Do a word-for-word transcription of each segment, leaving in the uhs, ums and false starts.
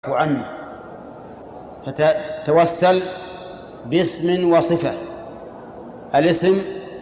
عنه، فتوسل باسم وصفة. الاسم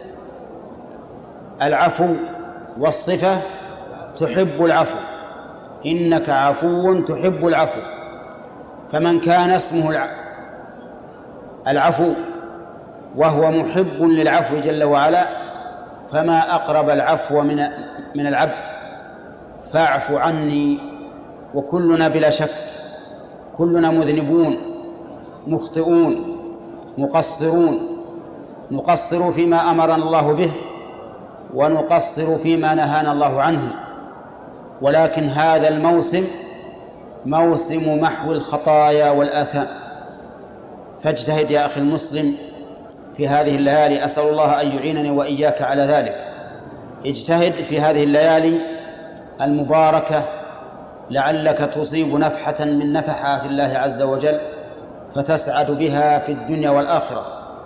العفو، والصفة تحب العفو، إنك عفو تحب العفو. فمن كان اسمه العفو وهو محب للعفو جل وعلا فما أقرب العفو من من العبد. فاعف عني، وكلنا بلا شك كلنا مذنبون مخطئون مقصرون، نقصر فيما أمرنا الله به ونقصر فيما نهانا الله عنه، ولكن هذا الموسم موسم محو الخطايا والآثام. فاجتهد يا أخي المسلم في هذه الليالي، أسأل الله أن يعينني وإياك على ذلك. اجتهد في هذه الليالي المباركة لعلك تصيب نفحة من نفحات الله عز وجل فتسعد بها في الدنيا والآخرة.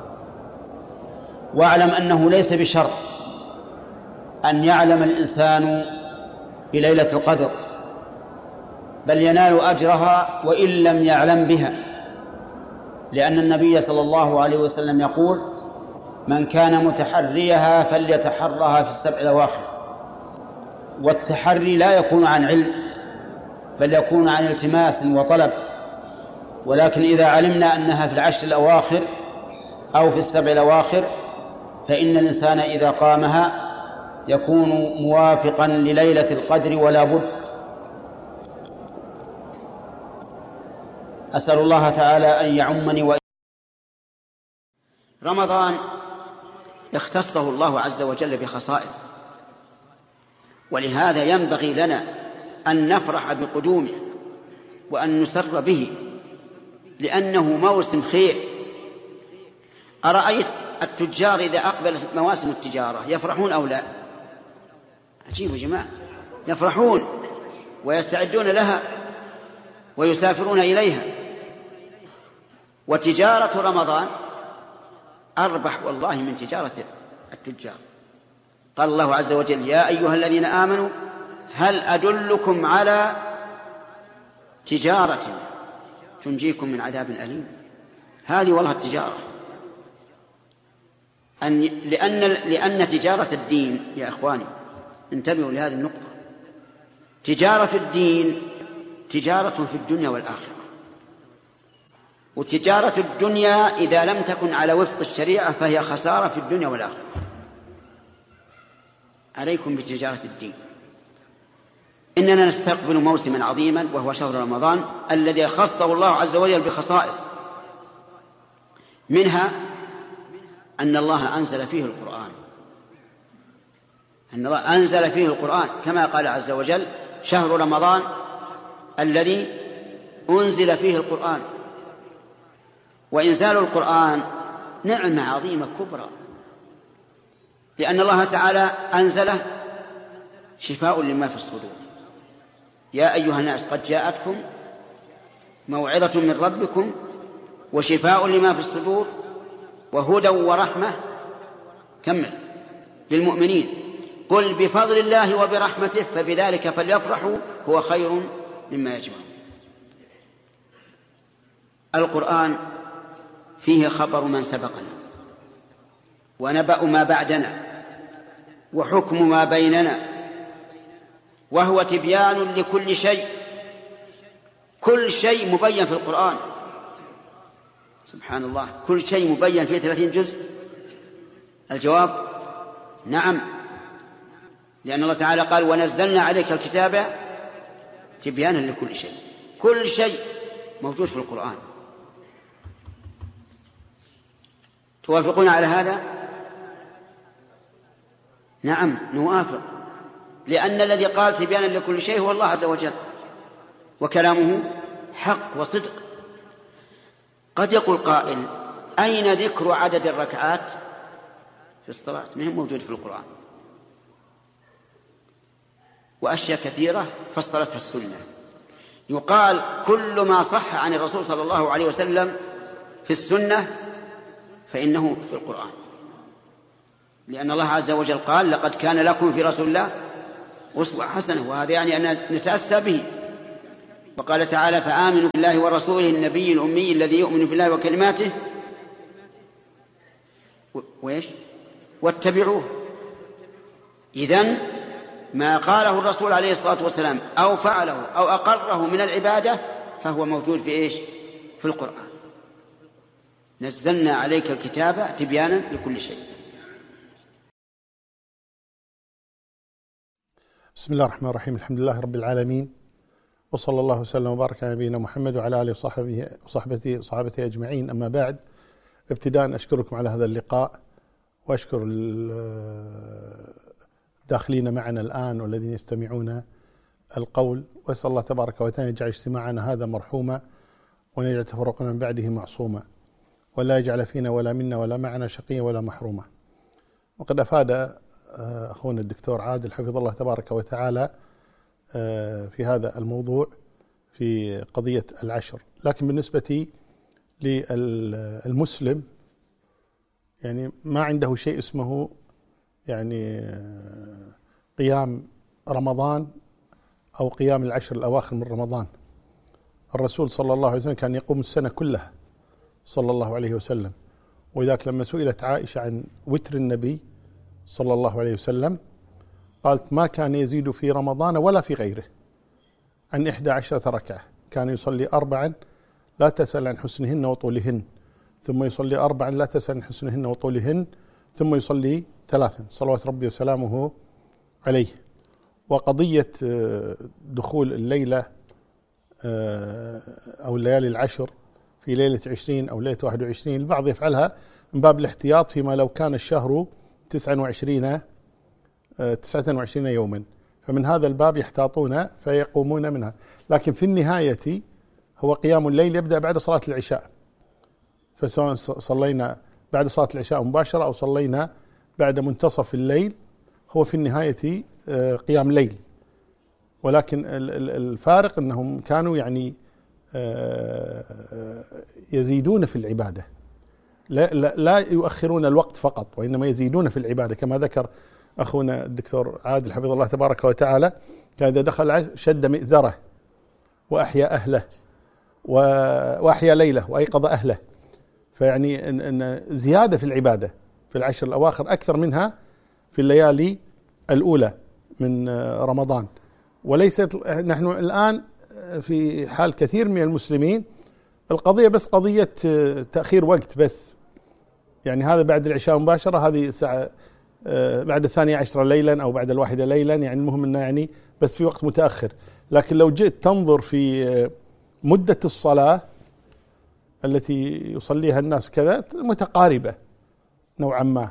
واعلم أنه ليس بشرط أن يعلم الإنسان بليلة القدر، بل ينال أجرها وإن لم يعلم بها، لأن النبي صلى الله عليه وسلم يقول: من كان متحريها فليتحرها في السبع الأواخر. والتحري لا يكون عن علم، بل يكون عن التماس وطلب. ولكن إذا علمنا أنها في العشر الأواخر أو في السبع الأواخر فإن الإنسان إذا قامها يكون موافقا لليلة القدر ولا بد. أسأل الله تعالى أن يعمني و... رمضان اختصه الله عز وجل بخصائص، ولهذا ينبغي لنا أن نفرح بقدومه وأن نسر به، لأنه موسم خير. أرأيت التجار إذا أقبلت مواسم التجارة يفرحون أو لا؟ عجيب يا جماعة، يفرحون ويستعدون لها ويسافرون إليها. وتجارة رمضان أربح والله من تجارة التجار. قال الله عز وجل: يا أيها الذين آمنوا هل أدلكم على تجارة تنجيكم من عذاب أليم؟ هذه والله التجارة. أن لأن لأن تجارة الدين يا إخواني، انتبهوا لهذه النقطة، تجارة الدين تجارة في الدنيا والآخرة. وتجارة الدنيا إذا لم تكن على وفق الشريعة فهي خسارة في الدنيا والآخرة. عليكم بتجارة الدين. إننا نستقبل موسما عظيما وهو شهر رمضان الذي خصه الله عز وجل بخصائص، منها أن الله أنزل فيه القرآن أن الله أنزل فيه القرآن كما قال عز وجل: شهر رمضان الذي أنزل فيه القرآن. وإنزال القرآن نعمة عظيمة كبرى، لأن الله تعالى أنزله شفاء لما في الصدور. يا أيها الناس قد جاءتكم موعظة من ربكم وشفاء لما في الصدور وهدى ورحمة كمل للمؤمنين. قل بفضل الله وبرحمته فبذلك فليفرحوا هو خير مما يجمعون. القرآن فيه خبر من سبقنا ونبأ ما بعدنا وحكم ما بيننا، وهو تبيان لكل شيء. كل شيء مبين في القرآن، سبحان الله، كل شيء مبين في ثلاثين جزء. الجواب: نعم، لأن الله تعالى قال: ونزلنا عليك الكتاب تبيانا لكل شيء. كل شيء موجود في القرآن. توافقون على هذا؟ نعم نوافق، لأن الذي قال تبيانا لكل شيء هو الله عز وجل، وكلامه حق وصدق. قد يقول قائل: أين ذكر عدد الركعات في الصلاة؟ ما هي موجود في القرآن. وأشياء كثيرة فصلتها السنة. يقال: كل ما صح عن الرسول صلى الله عليه وسلم في السنة فإنه في القرآن، لأن الله عز وجل قال: لقد كان لكم في رسول الله أسوة حسنة. وهذا يعني أن نتأسى به. وقال تعالى فآمنوا بالله ورسوله النبي الأمي الذي يؤمن بالله وكلماته وإيش واتبعوه. إذن ما قاله الرسول عليه الصلاة والسلام أو فعله أو أقره من العبادة فهو موجود في إيش في القرآن. نزلنا عليك الكتاب تبيانا لكل شيء. بسم الله الرحمن الرحيم. الحمد لله رب العالمين، وصلى الله وسلم وبارك على نبينا محمد وعلى آله وصحبه وصحبه صحابته أجمعين. أما بعد، ابتداء أشكركم على هذا اللقاء، وأشكر الداخلين معنا الآن والذين يستمعون القول، وأسأل الله تبارك وتعالى يجعل اجتماعنا هذا مرحوما، وأن يجعل تفرقنا من بعده معصوما، ولا يجعل فينا ولا منا ولا معنا شقيا ولا محروما. وقد أفاد أخونا الدكتور عادل حفظه الله تبارك وتعالى في هذا الموضوع في قضية العشر. لكن بالنسبة للمسلم يعني ما عنده شيء اسمه يعني قيام رمضان أو قيام العشر الأواخر من رمضان. الرسول صلى الله عليه وسلم كان يقوم السنة كلها صلى الله عليه وسلم، وذاك لما سئلت عائشة عن وتر النبي صلى الله عليه وسلم قالت ما كان يزيد في رمضان ولا في غيره عن إحدى عشرة ركعة، كان يصلي أربعا لا تسأل عن حسنهن وطولهن، ثم يصلي أربعا لا تسأل عن حسنهن وطولهن، ثم يصلي ثلاثا صلوات ربي وسلامه عليه. وقضية دخول الليلة أو الليالي العشر في ليلة عشرين أو ليلة واحد وعشرين، البعض يفعلها من باب الاحتياط فيما لو كان الشهر تسعة وعشرين تسعة وعشرين يوما، فمن هذا الباب يحتاطون فيقومون منها. لكن في النهاية هو قيام الليل يبدأ بعد صلاة العشاء، فسواء صلينا بعد صلاة العشاء مباشرة أو صلينا بعد منتصف الليل هو في النهاية قيام ليل. ولكن الفارق أنهم كانوا يعني يزيدون في العبادة، لا, لا, لا يؤخرون الوقت فقط، وإنما يزيدون في العبادة كما ذكر أخونا الدكتور عادل حفظه الله تبارك وتعالى. كان إذا دخل شد مئزره وأحيا أهله وأحيا ليله وأيقظ أهله، فيعني إن, إن زيادة في العبادة في العشر الأواخر أكثر منها في الليالي الأولى من رمضان. وليست نحن الآن في حال كثير من المسلمين القضية بس قضية تأخير وقت بس، يعني هذا بعد العشاء مباشرة، هذه ساعة بعد الثانية عشرة ليلا أو بعد الواحدة ليلا، يعني المهم أنه يعني بس في وقت متأخر. لكن لو جئت تنظر في مدة الصلاة التي يصليها الناس كذا متقاربة نوعا ما،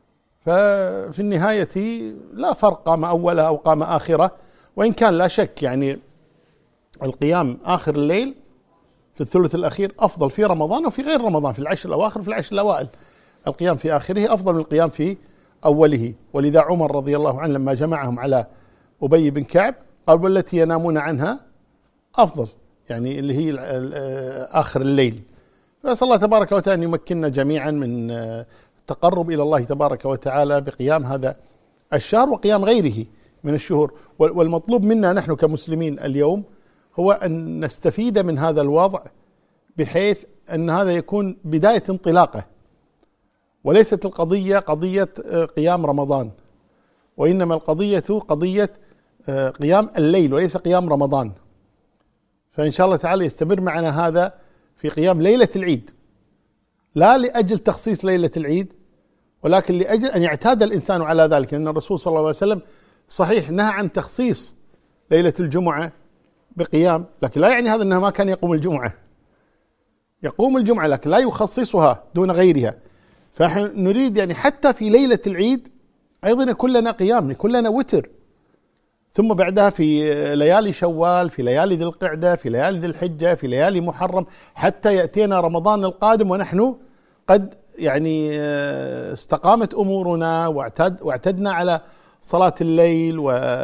ففي النهاية لا فرق قام أولها أو قام آخرة، وإن كان لا شك يعني القيام آخر الليل في الثلث الأخير أفضل في رمضان وفي غير رمضان، في العشر الأواخر وفي العشر الأوائل القيام في آخره أفضل من القيام في أوله. ولذا عمر رضي الله عنه لما جمعهم على أبي بن كعب قال والتي ينامون عنها أفضل، يعني اللي هي آخر الليل. فأسأل الله تبارك وتعالى أن يمكننا جميعا من التقرب إلى الله تبارك وتعالى بقيام هذا الشهر وقيام غيره من الشهور. والمطلوب منا نحن كمسلمين اليوم هو أن نستفيد من هذا الوضع بحيث أن هذا يكون بداية انطلاقه، وليست القضية قضية قيام رمضان، وإنما القضية قضية قيام الليل وليس قيام رمضان. فإن شاء الله تعالى يستمر معنا هذا في قيام ليلة العيد، لا لأجل تخصيص ليلة العيد، ولكن لأجل أن يعتاد الإنسان على ذلك، لأن الرسول صلى الله عليه وسلم صحيح نهى عن تخصيص ليلة الجمعة بقيام، لكن لا يعني هذا أنه ما كان يقوم الجمعة، يقوم الجمعة لكن لا يخصصها دون غيرها. فنحن نريد يعني حتى في ليلة العيد أيضا يكون لنا قيام، يكون لنا وتر، ثم بعدها في ليالي شوال، في ليالي ذي القعدة، في ليالي ذي الحجة، في ليالي محرم، حتى يأتينا رمضان القادم ونحن قد يعني استقامت أمورنا واعتد واعتدنا على صلاة الليل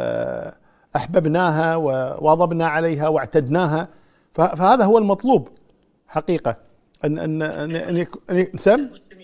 وأحببناها وواظبنا عليها واعتدناها. فهذا هو المطلوب حقيقة، أن أن أن أن يسم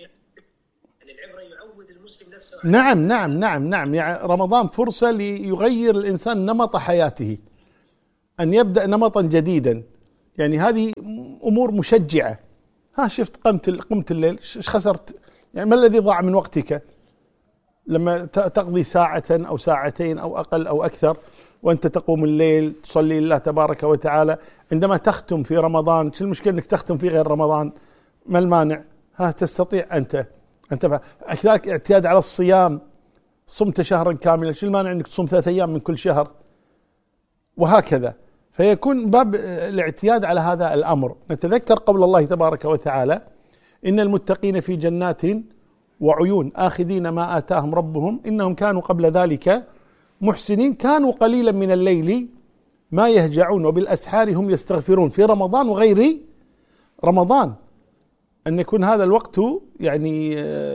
نعم نعم نعم نعم يعني رمضان فرصة ليغير الإنسان نمط حياته، أن يبدأ نمطا جديدا. يعني هذه أمور مشجعة. ها شفت قمت قمت الليل، ايش خسرت؟ يعني ما الذي ضاع من وقتك لما تقضي ساعة أو ساعتين أو أقل أو أكثر وأنت تقوم الليل تصلي لله تبارك وتعالى؟ عندما تختم في رمضان، شو المشكلة أنك تختم في غير رمضان؟ ما المانع؟ ها تستطيع أنت أنت كذلك اعتياد على الصيام، صمت شهرا كاملا، شو المانع أنك تصوم ثلاثة أيام من كل شهر؟ وهكذا. فيكون باب الاعتياد على هذا الأمر. نتذكر قول الله تبارك وتعالى: إن المتقين في جنات وعيون آخذين ما آتاهم ربهم إنهم كانوا قبل ذلك محسنين كانوا قليلا من الليل ما يهجعون وبالأسحار هم يستغفرون. في رمضان وغير رمضان، أن يكون هذا الوقت يعني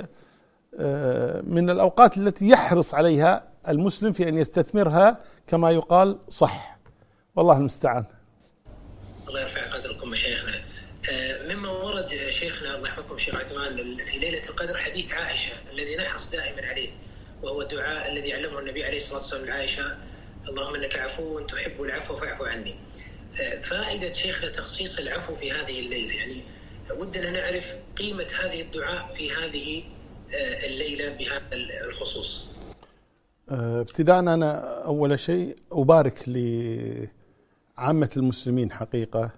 من الأوقات التي يحرص عليها المسلم في أن يستثمرها كما يقال صح. والله المستعان. الله يرفع قدركم مشايخنا. مما ورد شيخنا الله يحفظكم شيخ عثمان في ليلة القدر حديث عائشة الذي نحرص دائما عليه، وهو الدعاء الذي علمه النبي عليه الصلاة والسلام لعائشة: اللهم إنك عفو تحب العفو فاعف عني. فائدة شيخنا تخصيص العفو في هذه الليلة، يعني ودنا نعرف قيمة هذه الدعاء في هذه الليلة بهذا الخصوص. ابتداء أنا أول شيء أبارك لعامة المسلمين حقيقة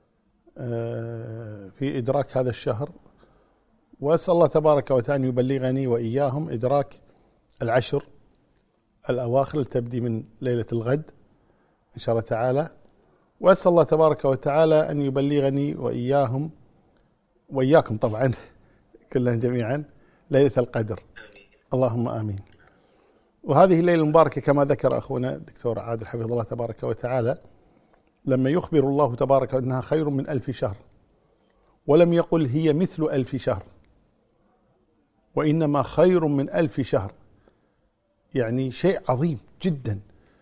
في إدراك هذا الشهر، وأسأل الله تبارك وتعالى أن يبلغني وإياهم إدراك العشر الأواخر تبدي من ليلة الغد إن شاء الله تعالى، وأسأل الله تبارك وتعالى أن يبلغني وإياهم وإياكم طبعا كلنا جميعا ليلة القدر. اللهم آمين. وهذه الليلة المباركة كما ذكر أخونا الدكتور عادل حفظه الله تبارك وتعالى، لما يخبر الله تبارك أنها خير من ألف شهر، ولم يقل هي مثل ألف شهر، وإنما خير من ألف شهر، يعني شيء عظيم جدا.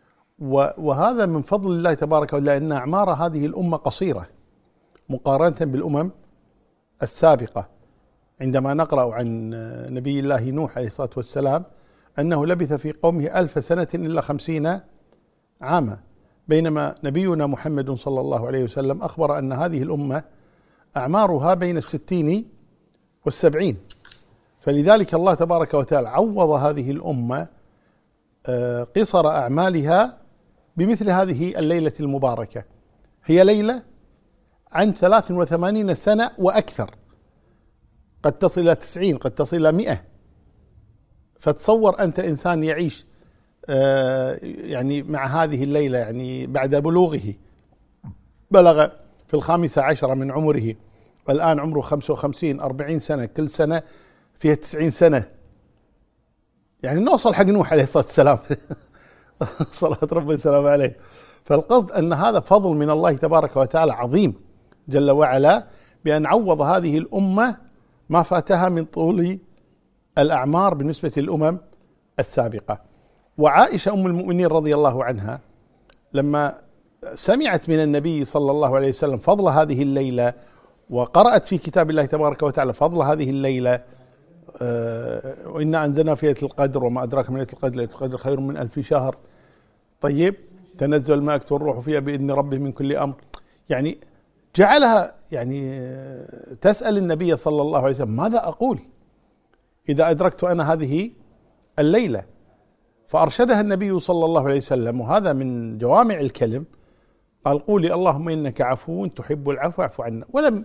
وهذا من فضل الله تبارك وتعالى، لأن أعمار هذه الأمة قصيرة مقارنة بالأمم السابقة. عندما نقرأ عن نبي الله نوح عليه الصلاة والسلام أنه لبث في قومه ألف سنة إلا خمسين عاما، بينما نبينا محمد صلى الله عليه وسلم أخبر أن هذه الأمة أعمارها بين الستين والسبعين. فلذلك الله تبارك وتعالى عوض هذه الأمة قصر أعمالها بمثل هذه الليلة المباركة. هي ليلة عن ثلاث وثمانين سنة وأكثر، قد تصل إلى تسعين، قد تصل إلى مئة. فتصور أنت إنسان يعيش يعني مع هذه الليلة، يعني بعد بلوغه بلغ في الخامسة عشرة من عمره، والآن عمره خمسة وخمسين أربعين سنة، كل سنة فيها تسعين سنة، يعني نوصل حق نوح عليه الصلاة والسلام صلاة ربي وسلامه عليه. فالقصد أن هذا فضل من الله تبارك وتعالى عظيم جل وعلا، بأن عوض هذه الأمة ما فاتها من طول الأعمار بالنسبة للأمم السابقة. وعائشة أم المؤمنين رضي الله عنها لما سمعت من النبي صلى الله عليه وسلم فضل هذه الليلة، وقرأت في كتاب الله تبارك وتعالى فضل هذه الليلة، أه وإنا أنزلنا في ليلة القدر وما أدراك من ليلة القدر، ليلة القدر خير من ألف شهر. طيب، تنزل الملائكة والروح فيها بإذن ربهم من كل أمر. يعني جعلها يعني تسأل النبي صلى الله عليه وسلم: ماذا أقول إذا أدركت أنا هذه الليلة؟ فأرشدها النبي صلى الله عليه وسلم، وهذا من جوامع الكلم، قال: قولي اللهم إنك عفو تحب العفو فاعف عنا. ولم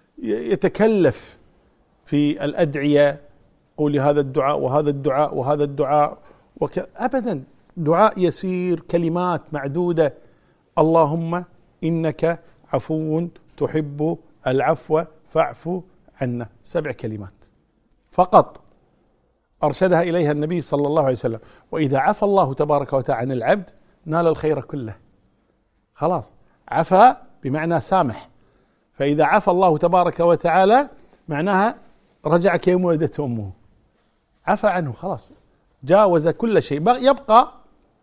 يتكلف في الأدعية: قولي هذا الدعاء وهذا الدعاء وهذا الدعاء وك... أبدا، دعاء يسير، كلمات معدودة: اللهم إنك عفو تحب العفو فاعف عنا. سبع كلمات فقط أرشدها إليها النبي صلى الله عليه وسلم. وإذا عفى الله تبارك وتعالى عن العبد نال الخير كله. خلاص، عفا بمعنى سامح، فإذا عفى الله تبارك وتعالى معناها رجع كيوم ولدته أمه، عفى عنه، خلاص جاوز كل شيء. يبقى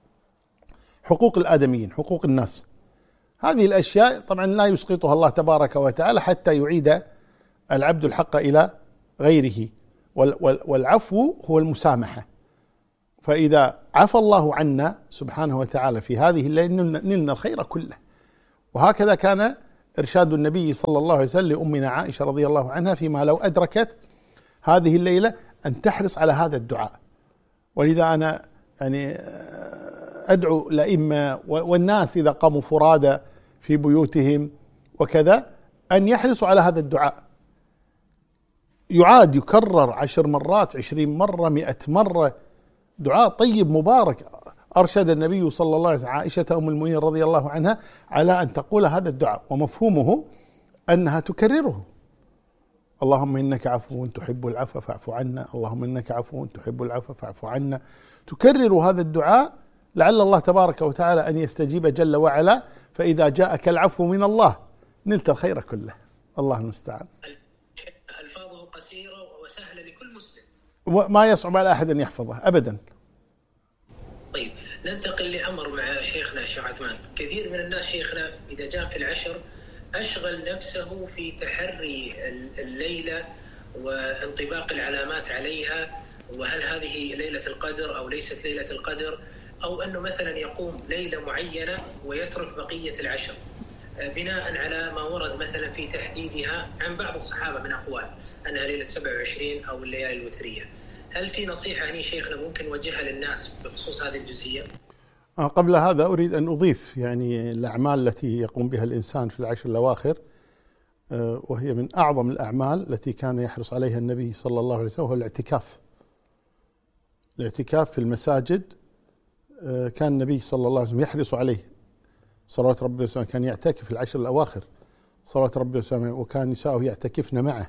حقوق الآدميين، حقوق الناس، هذه الأشياء طبعا لا يسقطها الله تبارك وتعالى حتى يعيد العبد الحق إلى غيره. والعفو هو المسامحة. فإذا عفى الله عنا سبحانه وتعالى في هذه الليلة نلنا الخير كله، وهكذا كان إرشاد النبي صلى الله عليه وسلم لأمنا عائشة رضي الله عنها فيما لو أدركت هذه الليلة أن تحرص على هذا الدعاء. ولذا أنا يعني أدعو الأئمة والناس إذا قاموا فرادى في بيوتهم وكذا أن يحرصوا على هذا الدعاء، يعاد يكرر عشر مرات، عشرين مرة، مئة مرة، دعاء طيب مبارك. أرشد النبي صلى الله عليه وسلم عائشة أم المؤمنين رضي الله عنها على أن تقول هذا الدعاء، ومفهومه أنها تكرره: اللهم إنك عفو تحب العفو فاعف عنا، اللهم إنك عفو تحب العفو فاعف عنا. تكرر هذا الدعاء لعل الله تبارك وتعالى أن يستجيب جل وعلا، فإذا جاءك العفو من الله نلت الخير كله. الله المستعان. ألفاظه قصيرة وسهلة لكل مسلم، وما يصعب على أحد أن يحفظه أبدا. طيب ننتقل لأمر مع شيخنا الشيخ عثمان. كثير من الناس شيخنا إذا جاء في العشر أشغل نفسه في تحري الليلة وانطباق العلامات عليها، وهل هذه ليلة القدر أو ليست ليلة القدر، أو أنه مثلا يقوم ليلة معينة ويترك بقية العشر بناء على ما ورد مثلا في تحديدها عن بعض الصحابة من أقوال أنها ليلة سبعة وعشرين أو الليالي الوترية. هل في نصيحة هني شيخنا ممكن نوجهها للناس بخصوص هذه الجزئية؟ قبل هذا أريد أن أضيف يعني الأعمال التي يقوم بها الإنسان في العشر الأواخر، وهي من أعظم الأعمال التي كان يحرص عليها النبي صلى الله عليه وسلم، وهو الاعتكاف. الاعتكاف في المساجد كان النبي صلى الله عليه وسلم يحرص عليه صلوات ربي وسلامه، كان يعتكف في العشر الأواخر صلوات ربي وسلامه، وكان نساؤه يعتكفن معه،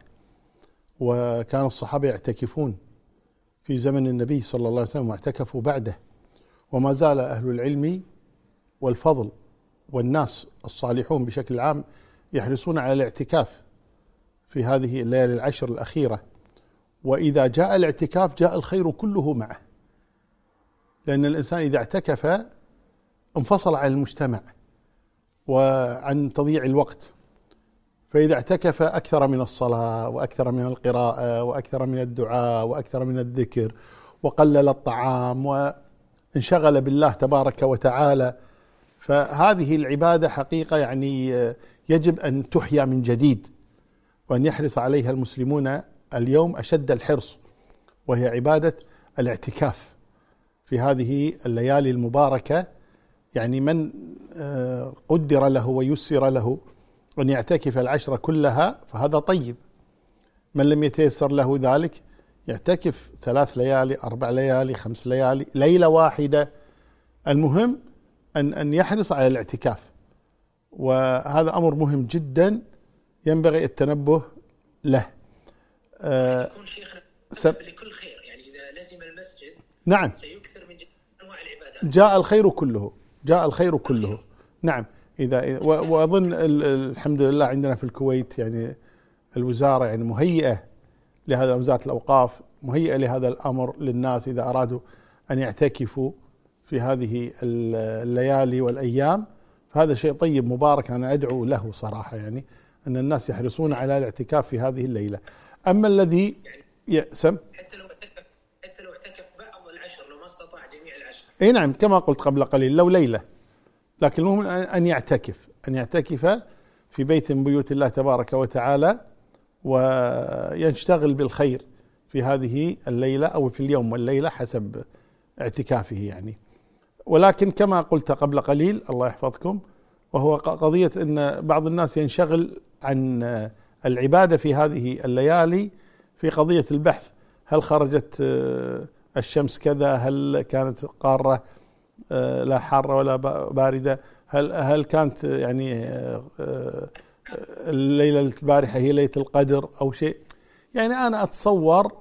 وكان الصحابة يعتكفون في زمن النبي صلى الله عليه وسلم واعتكفوا بعده. وما زال أهل العلم والفضل والناس الصالحون بشكل عام يحرصون على الاعتكاف في هذه الليالي العشر الأخيرة. وإذا جاء الاعتكاف جاء الخير كله معه، لأن الإنسان إذا اعتكف انفصل عن المجتمع وعن تضييع الوقت، فإذا اعتكف أكثر من الصلاة وأكثر من القراءة وأكثر من الدعاء وأكثر من الذكر، وقلل الطعام وانشغل بالله تبارك وتعالى. فهذه العبادة حقيقة يعني يجب أن تحيا من جديد، وأن يحرص عليها المسلمون اليوم أشد الحرص، وهي عبادة الاعتكاف في هذه الليالي المباركة. يعني من قدر له ويسر له أن يعتكف العشرة كلها فهذا طيب. من لم يتيسر له ذلك يعتكف ثلاث ليالي، أربع ليالي، خمس ليالي، ليلة واحدة. المهم أن أن يحرص على الاعتكاف، وهذا أمر مهم جدا ينبغي التنبه له. آه سب... لكل خير، يعني إذا لزم المسجد نعم سيكثر من أنواع العبادات، جاء الخير كله، جاء الخير كله. نعم. إذا وأظن الحمد لله عندنا في الكويت يعني الوزارة يعني مهيئة لهذا، وزارة الأوقاف مهيئة لهذا الأمر للناس إذا أرادوا أن يعتكفوا في هذه الليالي والأيام، فهذا شيء طيب مبارك. أنا أدعو له صراحة، يعني أن الناس يحرصون على الاعتكاف في هذه الليلة. أما الذي يأسم حتى لو اعتكف حتى لو اعتكف بعض العشر، لو ما استطاع جميع العشر، أي نعم كما قلت قبل قليل لو ليلة، لكن المهم أن يعتكف أن يعتكف في بيت من بيوت الله تبارك وتعالى، ويشتغل بالخير في هذه الليلة أو في اليوم والليلة حسب اعتكافه يعني. ولكن كما قلت قبل قليل الله يحفظكم، وهو قضية أن بعض الناس ينشغل عن العبادة في هذه الليالي في قضية البحث، هل خرجت الشمس كذا، هل كانت قارة لا حارة ولا باردة، هل هل كانت يعني الليلة البارحة هي ليلة القدر أو شيء. يعني أنا أتصور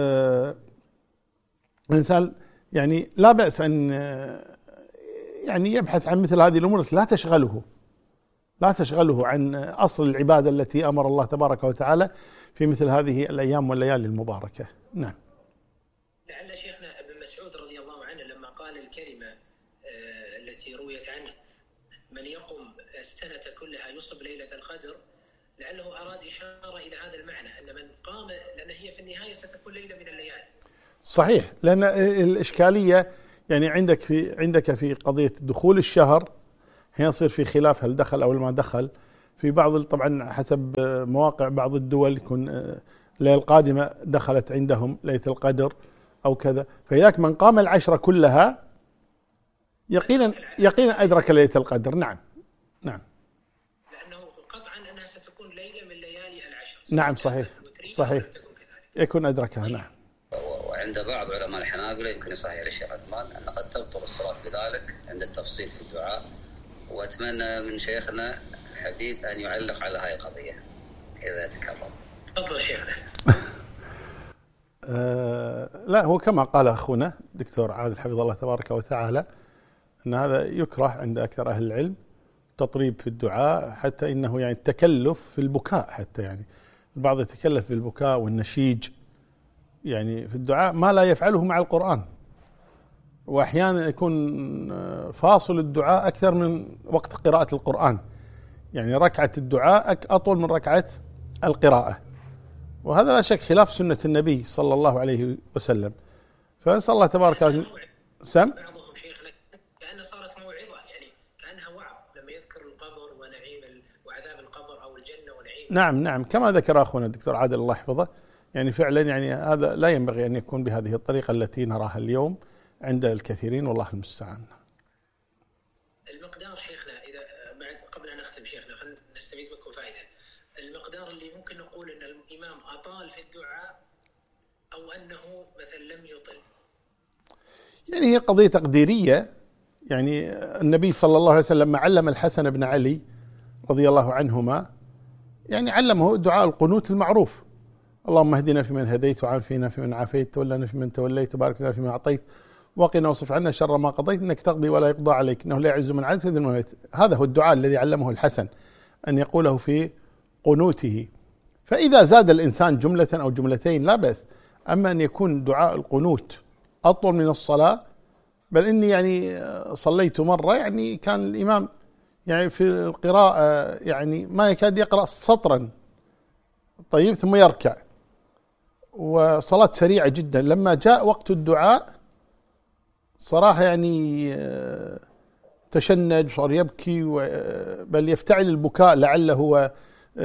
الإنسان يعني لا بأس أن يعني يبحث عن مثل هذه الأمور، لا تشغله لا تشغله عن أصل العبادة التي أمر الله تبارك وتعالى في مثل هذه الأيام والليالي المباركة. نعم. لعل شيخنا ابن مسعود رضي الله عنه لما قال الكلمة التي رويت عنه من يقوم السنة كلها يصب ليلة القدر، لعله أراد إشارة إلى هذا المعنى أن من قام، لأن هي في النهاية ستكون ليلة من الليالي. صحيح، لأن الإشكالية يعني عندك في عندك في قضية دخول الشهر هنا يصير في خلاف هل دخل أو ما دخل. في بعض طبعا حسب مواقع بعض الدول يكون الليلة القادمة دخلت عندهم ليلة القدر أو كذا، فإذاك من قام العشرة كلها يقينا يقينا أدرك ليلة القدر. نعم نعم، لأنه قطعا أنها ستكون ليلة من ليالي العشر. نعم صحيح صحيح، يكون أدركها. نعم. وعند بعض علماء الحنابلة يمكن يصحح للشيخ عثمان أن قد تبطل الصلاة بذلك عند التفصيل في الدعاء، وأتمنى من شيخنا الحبيب أن يعلق على هذه القضية إذا تكرم. تفضل شيخنا. آه لا، هو كما قال أخونا الدكتور عادل حفظه الله تبارك وتعالى أن هذا يكره عند أكثر أهل العلم، تطريب في الدعاء، حتى إنه يعني التكلف في البكاء، حتى يعني البعض يتكلف بالبكاء والنشيج يعني في الدعاء ما لا يفعله مع القرآن، وأحيانا يكون فاصل الدعاء أكثر من وقت قراءة القرآن، يعني ركعة الدعاء أطول من ركعة القراءة، وهذا لا شك خلاف سنة النبي صلى الله عليه وسلم. فنسأل الله تبارك وتعالى. سم بعضهم شيخنا كأنها صارت موعظة، يعني كأنها وعظ لما يذكر القبر ونعيم وعذاب القبر أو الجنة ونعيم. نعم نعم، كما ذكر أخونا الدكتور عادل الله يحفظه، يعني فعلا يعني هذا لا ينبغي أن يكون بهذه الطريقة التي نراها اليوم عند الكثيرين، والله المستعان. المقدار شيخنا إذا بعد قبل أن نختم شيخنا خلينا نستفيد منكم فائدة، المقدار اللي ممكن نقول أن الإمام أطال في الدعاء أو أنه مثلا لم يطل، يعني هي قضية تقديرية. يعني النبي صلى الله عليه وسلم لما علم الحسن بن علي رضي الله عنهما يعني علمه دعاء القنوت المعروف: اللهم اهدنا فيمن هديت وعافنا فيمن عافيت تولنا فيمن توليت وبارك لنا فيما أعطيت وقنا واصرف عنا شر ما قضيت إنك تقضي ولا يقضى عليك إنه لا يعز من عادت ويذل من واليت. هذا هو الدعاء الذي علمه الحسن أن يقوله في قنوته. فإذا زاد الإنسان جملة أو جملتين لا بأس، أما أن يكون دعاء القنوت أطول من الصلاة، بل إني يعني صليت مرة يعني كان الإمام يعني في القراءة يعني ما يكاد يقرأ سطرا، طيب ثم يركع، وصلاة سريعة جدا. لما جاء وقت الدعاء صراحة يعني تشنج، صار يبكي، بل يفتعل البكاء لعله هو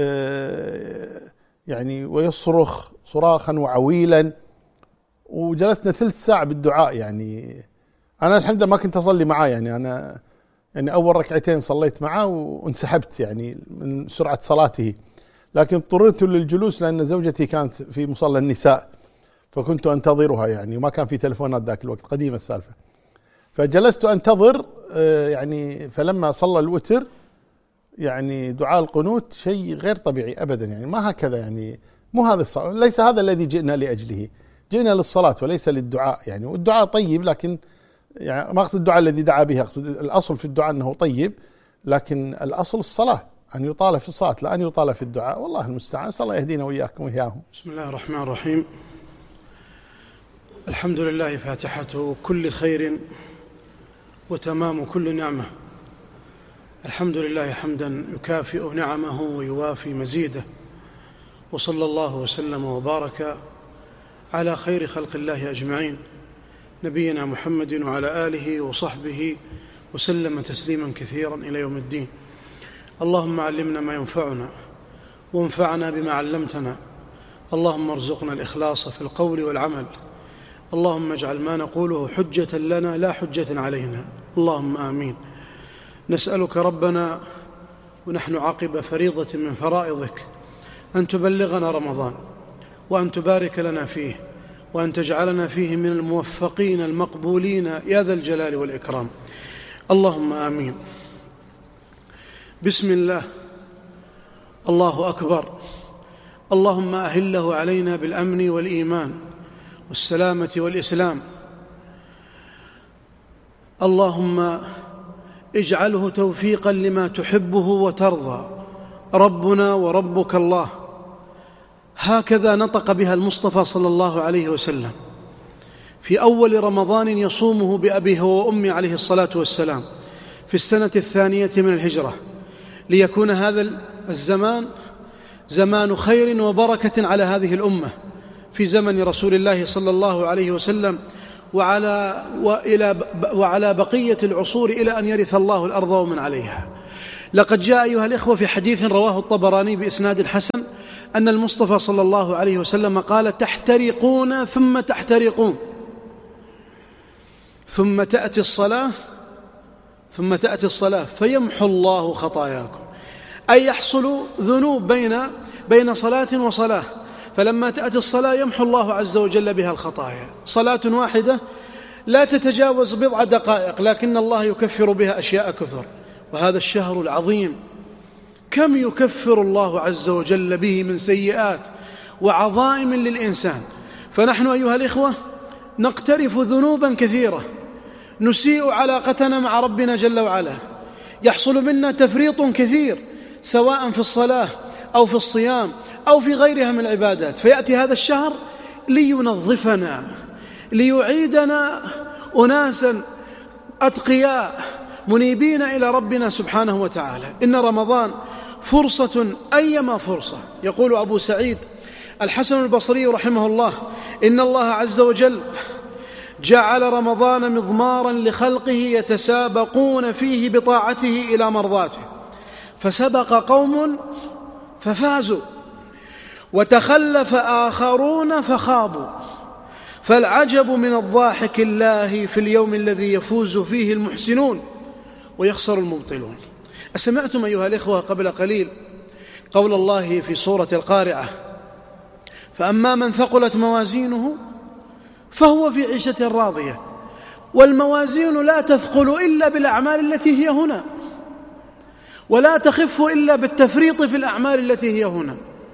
يعني ويصرخ صراخا وعويلا، وجلسنا ثلث ساعة بالدعاء. يعني أنا الحمد لله ما كنت أصلي معاه، يعني أنا يعني أول ركعتين صليت معه وانسحبت يعني من سرعة صلاته، لكن اضطررت للجلوس لأن زوجتي كانت في مصلى النساء فكنت أنتظرها، يعني وما كان في تلفونات ذاك الوقت، قديمة السالفة، فجلست أنتظر يعني. فلما صلى الوتر يعني دعاء القنوت شيء غير طبيعي أبدا، يعني ما هكذا، يعني مو هذا الصلاة، ليس هذا الذي جئنا لأجله، جئنا للصلاة وليس للدعاء يعني. والدعاء طيب، لكن يعني ما أقصد الدعاء الذي دعا به، أقصد الأصل في الدعاء أنه طيب، لكن الأصل الصلاة، أن يطال في الصلاة لا أن يطال في الدعاء، والله المستعان. صلى الله يهدينا وإياكم وإياهم. بسم الله الرحمن الرحيم. الحمد لله فاتحة كل خير وتمام كل نعمة. الحمد لله حمدا يكافئ نعمه ويوافي مزيده، وصلى الله وسلم وبارك على خير خلق الله أجمعين، نبينا محمد وعلى آله وصحبه وسلم تسليما كثيرا إلى يوم الدين. اللهم علمنا ما ينفعنا وانفعنا بما علمتنا، اللهم ارزقنا الإخلاص في القول والعمل، اللهم اجعل ما نقوله حجة لنا لا حجة علينا، اللهم آمين. نسألك ربنا ونحن عقب فريضة من فرائضك أن تبلغنا رمضان، وأن تبارك لنا فيه، وأن تجعلنا فيه من الموفقين المقبولين يا ذا الجلال والإكرام، اللهم آمين. بسم الله، الله أكبر، اللهم أهله علينا بالأمن والإيمان والسلامة والإسلام، اللهم اجعله توفيقا لما تحبه وترضى، ربنا وربك الله. هكذا نطق بها المصطفى صلى الله عليه وسلم في أول رمضان يصومه بأبيه وأمه عليه الصلاة والسلام في السنة الثانية من الهجرة، ليكون هذا الزمان زمان خير وبركة على هذه الأمة في زمن رسول الله صلى الله عليه وسلم، وعلى, وإلى وعلى بقية العصور إلى أن يرث الله الأرض ومن عليها. لقد جاء أيها الإخوة في حديث رواه الطبراني بإسناد حسن أن المصطفى صلى الله عليه وسلم قال: تحترقون ثم تحترقون ثم تأتي الصلاة ثم تأتي الصلاة فيمحو الله خطاياكم، أي يحصل ذنوب بين بين صلاة وصلاة، فلما تأتي الصلاة يمحو الله عز وجل بها الخطايا. صلاة واحدة لا تتجاوز بضع دقائق لكن الله يكفر بها أشياء كثر. وهذا الشهر العظيم كم يكفر الله عز وجل به من سيئات وعظائم للإنسان. فنحن أيها الإخوة نقترف ذنوبا كثيرة، نسيء علاقتنا مع ربنا جل وعلا، يحصل منا تفريط كثير سواء في الصلاة أو في الصيام أو في غيرها من العبادات. فيأتي هذا الشهر لينظفنا، ليعيدنا أناسا أتقياء منيبين إلى ربنا سبحانه وتعالى. إن رمضان فرصة أيما فرصة. يقول أبو سعيد الحسن البصري رحمه الله: إن الله عز وجل جعل رمضان مضمارا لخلقه يتسابقون فيه بطاعته إلى مرضاته، فسبق قوم ففازوا وتخلف آخرون فخابوا، فالعجب من الضاحك الله في اليوم الذي يفوز فيه المحسنون ويخسر المبطلون. أسمعتم أيها الإخوة قبل قليل قول الله في سورة القارعة: فأما من ثقلت موازينه فهو في عيشة راضية. والموازين لا تثقل إلا بالأعمال التي هي هنا، ولا تخف إلا بالتفريط في الأعمال التي هي هنا.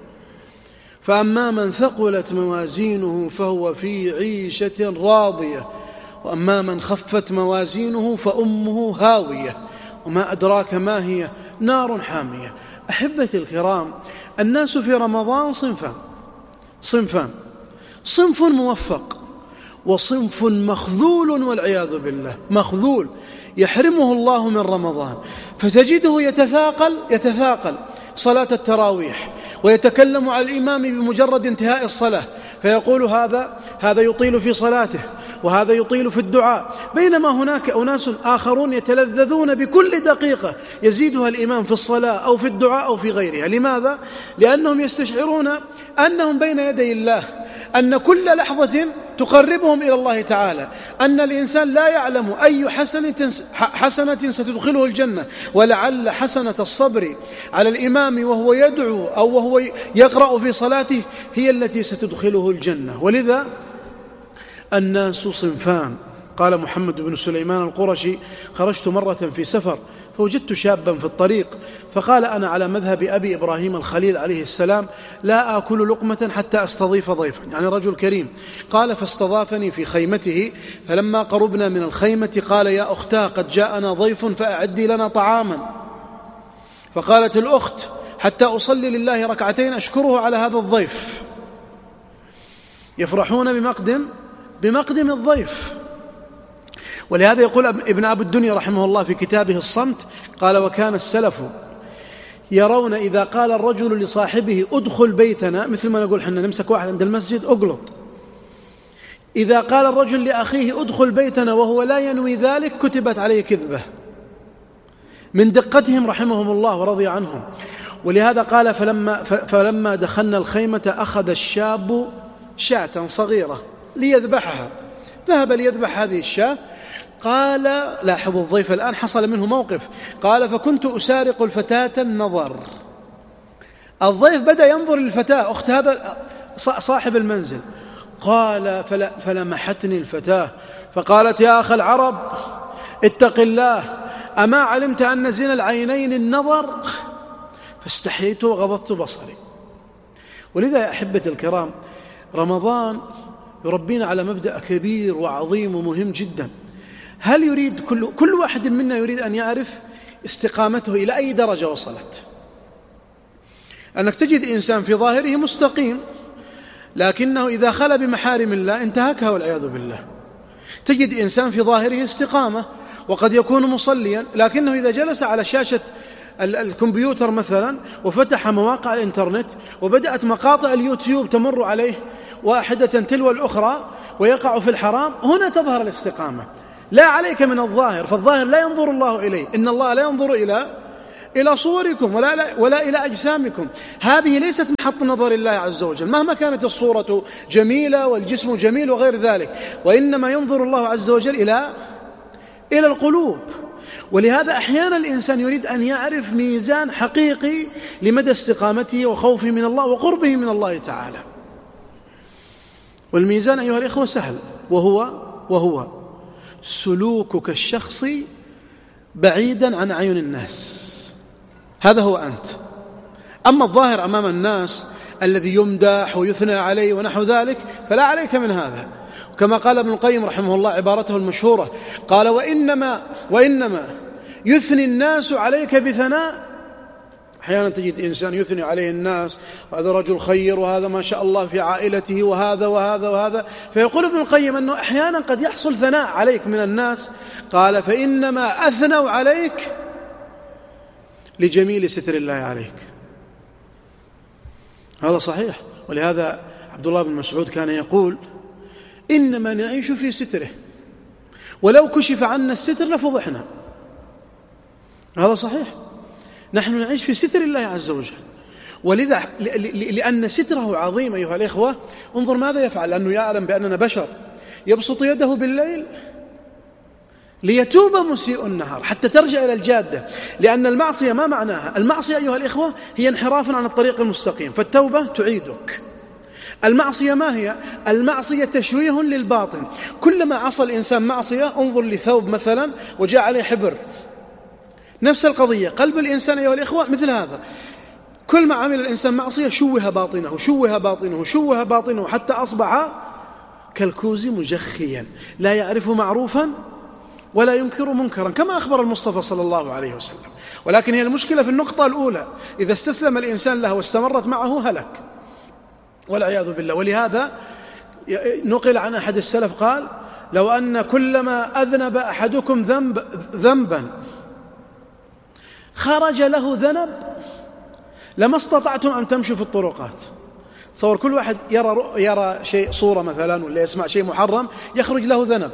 فأما من ثقلت موازينه فهو في عيشة راضية، وأما من خفت موازينه فأمه هاوية وما أدراك ما هي، نار حامية. أحبتي الكرام، الناس في رمضان صنفان صنفان صنف موفق وصنف مخذول والعياذ بالله. مخذول يحرمه الله من رمضان، فتجده يتثاقل يتثاقل صلاة التراويح ويتكلم على الإمام بمجرد انتهاء الصلاة، فيقول هذا هذا يطيل في صلاته وهذا يطيل في الدعاء، بينما هناك أناس آخرون يتلذذون بكل دقيقة يزيدها الإمام في الصلاة أو في الدعاء أو في غيرها. لماذا؟ لأنهم يستشعرون أنهم بين يدي الله، أن كل لحظة تقربهم إلى الله تعالى، أن الإنسان لا يعلم أي حسنة, حسنة ستدخله الجنة، ولعل حسنة الصبر على الإمام وهو يدعو أو وهو يقرأ في صلاته هي التي ستدخله الجنة. ولذا الناس صنفان. قال محمد بن سليمان القرشي: خرجت مرة في سفر فوجدت شابا في الطريق فقال: أنا على مذهب أبي إبراهيم الخليل عليه السلام لا آكل لقمة حتى أستضيف ضيفا، يعني رجل كريم. قال: فاستضافني في خيمته، فلما قربنا من الخيمة قال: يا أختاه قد جاءنا ضيف فأعدي لنا طعاما. فقالت الأخت: حتى أصلي لله ركعتين أشكره على هذا الضيف. يفرحون بمقدم بمقدم الضيف. ولهذا يقول ابن أبي الدنيا رحمه الله في كتابه الصمت، قال: وكان السلف يرون إذا قال الرجل لصاحبه ادخل بيتنا، مثل ما نقول حنا نمسك واحد عند المسجد اقلط، إذا قال الرجل لأخيه ادخل بيتنا وهو لا ينوي ذلك كتبت عليه كذبة، من دقتهم رحمهم الله ورضي عنهم. ولهذا قال: فلما, فلما دخلنا الخيمة أخذ الشاب شاة صغيرة ليذبحها، ذهب ليذبح هذه الشاة. قال: لاحظوا الضيف الآن حصل منه موقف، قال: فكنت أسارق الفتاة النظر. الضيف بدأ ينظر للفتاة أخت هذا صاحب المنزل. قال: فلمحتني الفتاة فقالت: يا أخ العرب اتق الله، أما علمت أن زنا العينين النظر؟ فاستحييت وغضضت بصري. ولذا يا أحبتي الكرام، رمضان يربينا على مبدأ كبير وعظيم ومهم جدا. هل يريد كل, كل واحد منا يريد أن يعرف استقامته إلى أي درجة وصلت؟ أنك تجد إنسان في ظاهره مستقيم لكنه إذا خلى بمحارم الله انتهكها والعياذ بالله. تجد إنسان في ظاهره استقامة وقد يكون مصليا لكنه إذا جلس على شاشة الكمبيوتر مثلا وفتح مواقع الإنترنت وبدأت مقاطع اليوتيوب تمر عليه واحدة تلو الأخرى ويقع في الحرام، هنا تظهر الاستقامة. لا عليك من الظاهر، فالظاهر لا ينظر الله إليه، إن الله لا ينظر إلى إلى صوركم ولا, لا ولا إلى أجسامكم. هذه ليست محط نظر الله عز وجل مهما كانت الصورة جميلة والجسم جميل وغير ذلك، وإنما ينظر الله عز وجل إلى إلى القلوب. ولهذا أحيانا الإنسان يريد أن يعرف ميزان حقيقي لمدى استقامته وخوفه من الله وقربه من الله تعالى. والميزان أيها الإخوة سهل، وهو وهو سلوكك الشخصي بعيدا عن عيون الناس، هذا هو أنت. أما الظاهر أمام الناس الذي يمدح ويثنى عليه ونحو ذلك فلا عليك من هذا. وكما قال ابن القيم رحمه الله عبارته المشهورة، قال وإنما, وإنما يثني الناس عليك بثناء. أحيانا تجد إنسان يثني عليه الناس، وهذا رجل خير، وهذا ما شاء الله في عائلته، وهذا وهذا وهذا، فيقول ابن القيم أنه أحيانا قد يحصل ثناء عليك من الناس، قال فإنما أثنوا عليك لجميل ستر الله عليك. هذا صحيح. ولهذا عبد الله بن مسعود كان يقول إنما نعيش في ستره، ولو كشف عنا الستر لفضحنا. هذا صحيح، نحن نعيش في ستر الله عز وجل، ولذا لأن ستره عظيم أيها الإخوة. انظر ماذا يفعل، لأنه يعلم بأننا بشر، يبسط يده بالليل ليتوب مسيء النهار حتى ترجع إلى الجادة. لأن المعصية ما معناها؟ المعصية أيها الإخوة هي انحراف عن الطريق المستقيم، فالتوبة تعيدك. المعصية ما هي؟ المعصية تشويه للباطن. كلما عصى الإنسان معصية، انظر لثوب مثلا وجاء عليه حبر، نفس القضية. قلب الإنسان أيها الإخوة مثل هذا، كل ما عمل الإنسان معصية شوه باطنه شوه باطنه شوه باطنه حتى أصبح كالكوز مجخيا لا يعرف معروفا ولا ينكر منكرا، كما أخبر المصطفى صلى الله عليه وسلم. ولكن هي المشكلة في النقطة الأولى، إذا استسلم الإنسان لها واستمرت معه هلك والعياذ بالله. ولهذا نقل عن أحد السلف قال لو أن كلما أذنب أحدكم ذنب ذنبا خرج له ذنب لما استطعتم أن تمشوا في الطرقات. تصور كل واحد يرى, يرى شيء صورة مثلا ولا يسمع شيء محرم يخرج له ذنب،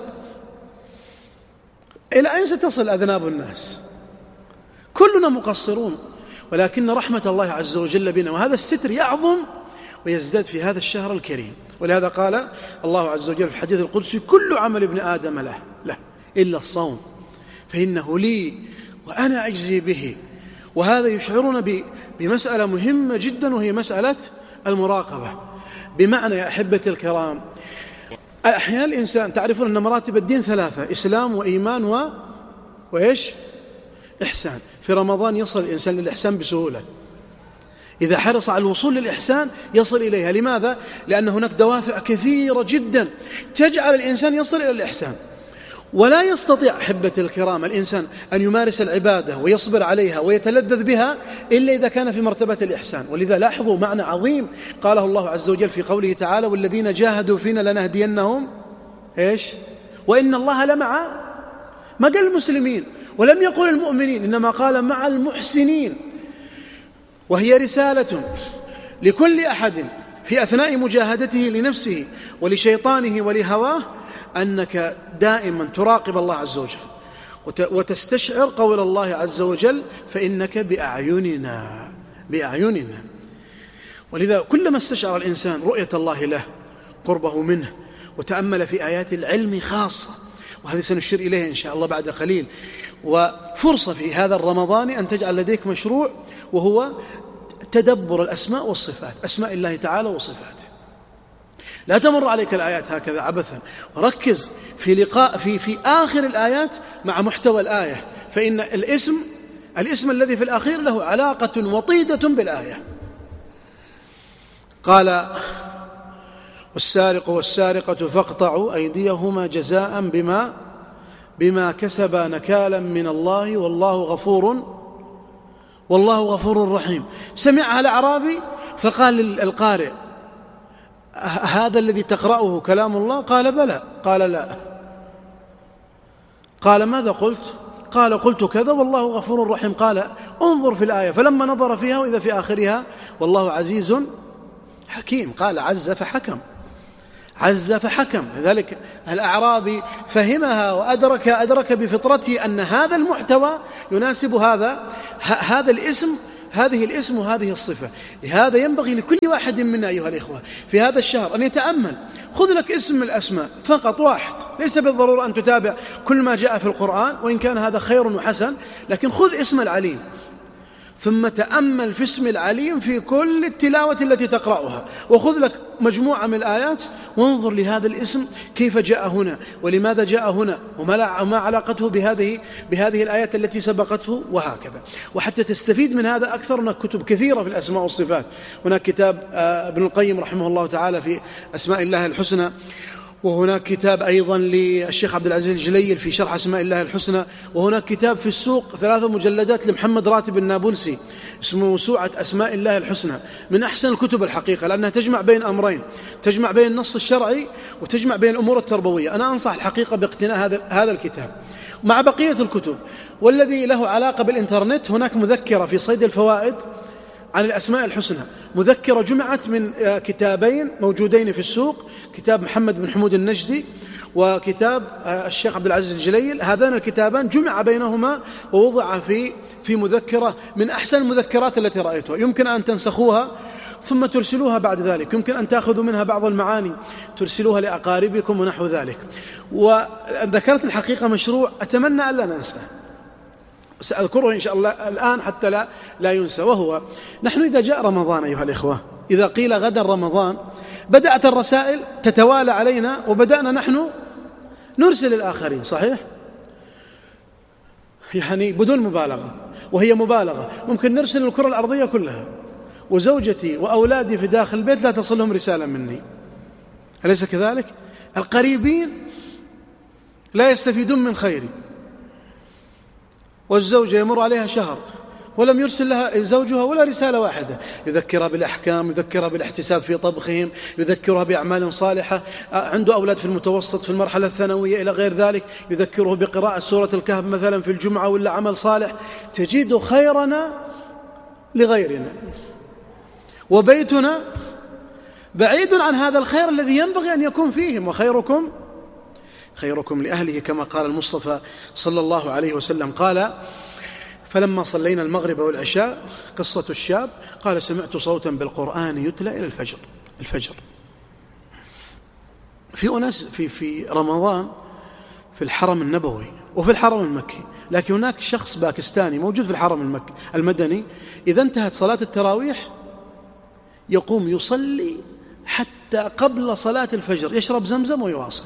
إلى أين ستصل أذناب الناس؟ كلنا مقصرون، ولكن رحمة الله عز وجل بنا وهذا الستر يعظم ويزداد في هذا الشهر الكريم. ولهذا قال الله عز وجل في الحديث القدسي كل عمل ابن آدم له له إلا الصوم فإنه لي وأنا أجزي به. وهذا يشعرنا بمسألة مهمة جدا، وهي مسألة المراقبة. بمعنى يا أحبتي الكرام، أحيانا الإنسان تعرفون أن مراتب الدين ثلاثة: إسلام وإيمان و... وإيش؟ إحسان. في رمضان يصل الإنسان للإحسان بسهولة، إذا حرص على الوصول للإحسان يصل إليها. لماذا؟ لأن هناك دوافع كثيرة جدا تجعل الإنسان يصل إلى الإحسان، ولا يستطيع أحبتي الكرام الإنسان أن يمارس العبادة ويصبر عليها ويتلذذ بها إلا إذا كان في مرتبة الإحسان. ولذا لاحظوا معنى عظيم قاله الله عز وجل في قوله تعالى والذين جاهدوا فينا لنهدينهم إيش؟ وإن الله لمع، ما قال المسلمين ولم يقل المؤمنين، إنما قال مع المحسنين. وهي رسالة لكل أحد في أثناء مجاهدته لنفسه ولشيطانه ولهواه أنك دائما تراقب الله عز وجل وتستشعر قول الله عز وجل فإنك بأعيننا بأعيننا. ولذا كلما استشعر الإنسان رؤية الله له قربه منه وتأمل في آيات العلم خاصة، وهذه سنشير إليها إن شاء الله بعد قليل، وفرصة في هذا الرمضان أن تجعل لديك مشروع وهو تدبر الأسماء والصفات، أسماء الله تعالى وصفاته. لا تمر عليك الآيات هكذا عبثا، وركز في لقاء في في آخر الآيات مع محتوى الآية، فإن الاسم الاسم الذي في الأخير له علاقة وطيدة بالآية. قال والسارق والسارقة فاقطعوا أيديهما جزاء بما بما كسبا نكالا من الله والله غفور والله غفور رحيم. سمعها الأعرابي فقال القارئ هذا الذي تقرأه كلام الله؟ قال بلى. قال لا. قال ماذا قلت؟ قال قلت كذا والله غفور رحيم. قال انظر في الآية، فلما نظر فيها وإذا في آخرها والله عزيز حكيم. قال عز فحكم، عز فحكم. لذلك الأعرابي فهمها وأدرك أدرك بفطرته أن هذا المحتوى يناسب هذا هذا الاسم هذه الاسم وهذه الصفة. لهذا ينبغي لكل واحد منا أيها الإخوة في هذا الشهر أن يتأمل. خذ لك اسم من الأسماء فقط واحد، ليس بالضرورة أن تتابع كل ما جاء في القرآن، وإن كان هذا خير وحسن، لكن خذ اسم العليم ثم تأمل في اسم العليم في كل التلاوة التي تقرأها، وخذ لك مجموعة من الآيات وانظر لهذا الاسم كيف جاء هنا ولماذا جاء هنا وما علاقته بهذه بهذه الآيات التي سبقته وهكذا. وحتى تستفيد من هذا أكثر، هناك كتب كثيرة في الأسماء والصفات. هناك كتاب ابن القيم رحمه الله تعالى في أسماء الله الحسنى، وهناك كتاب أيضا للشيخ عبد العزيز الجليل في شرح أسماء الله الحسنى، وهناك كتاب في السوق ثلاثة مجلدات لمحمد راتب النابلسي اسمه موسوعة أسماء الله الحسنى، من أحسن الكتب الحقيقة، لأنها تجمع بين أمرين، تجمع بين النص الشرعي وتجمع بين الأمور التربوية. أنا أنصح الحقيقة باقتناء هذا هذا الكتاب مع بقية الكتب. والذي له علاقة بالإنترنت، هناك مذكرة في صيد الفوائد عن الأسماء الحسنى، مذكرة جمعت من كتابين موجودين في السوق، كتاب محمد بن حمود النجدي وكتاب الشيخ عبد العزيز الجليل. هذان الكتابان جمع بينهما ووضع في في مذكرة من أحسن المذكرات التي رأيتها. يمكن أن تنسخوها ثم ترسلوها بعد ذلك، يمكن أن تأخذوا منها بعض المعاني ترسلوها لأقاربكم ونحو ذلك. وذكرت الحقيقة مشروع أتمنى ألا ننساه، سأذكره إن شاء الله الآن حتى لا, لا ينسى، وهو نحن إذا جاء رمضان أيها الإخوة، إذا قيل غدا رمضان، بدأت الرسائل تتوالى علينا وبدأنا نحن نرسل الآخرين، صحيح؟ يعني بدون مبالغة، وهي مبالغة، ممكن نرسل الكرة الأرضية كلها، وزوجتي وأولادي في داخل البيت لا تصلهم رسالة مني، أليس كذلك؟ القريبين لا يستفيدون من خيري، والزوجة يمر عليها شهر ولم يرسل لها زوجها ولا رسالة واحدة، يذكرها بالأحكام، يذكرها بالاحتساب في طبخهم، يذكرها بأعمال صالحة، عنده أولاد في المتوسط في المرحلة الثانوية إلى غير ذلك، يذكره بقراءة سورة الكهف مثلا في الجمعة ولا عمل صالح. تجد خيرنا لغيرنا، وبيتنا بعيد عن هذا الخير الذي ينبغي أن يكون فيهم. وخيركم خيركم لأهله، كما قال المصطفى صلى الله عليه وسلم، قال: فلما صلينا المغرب والعشاء، قصة الشاب، قال: سمعت صوتا بالقرآن يتلى إلى الفجر. الفجر في أناس في في رمضان في الحرم النبوي وفي الحرم المكي، لكن هناك شخص باكستاني موجود في الحرم المكي المدني، إذا انتهت صلاة التراويح يقوم يصلي حتى قبل صلاة الفجر، يشرب زمزم ويواصل.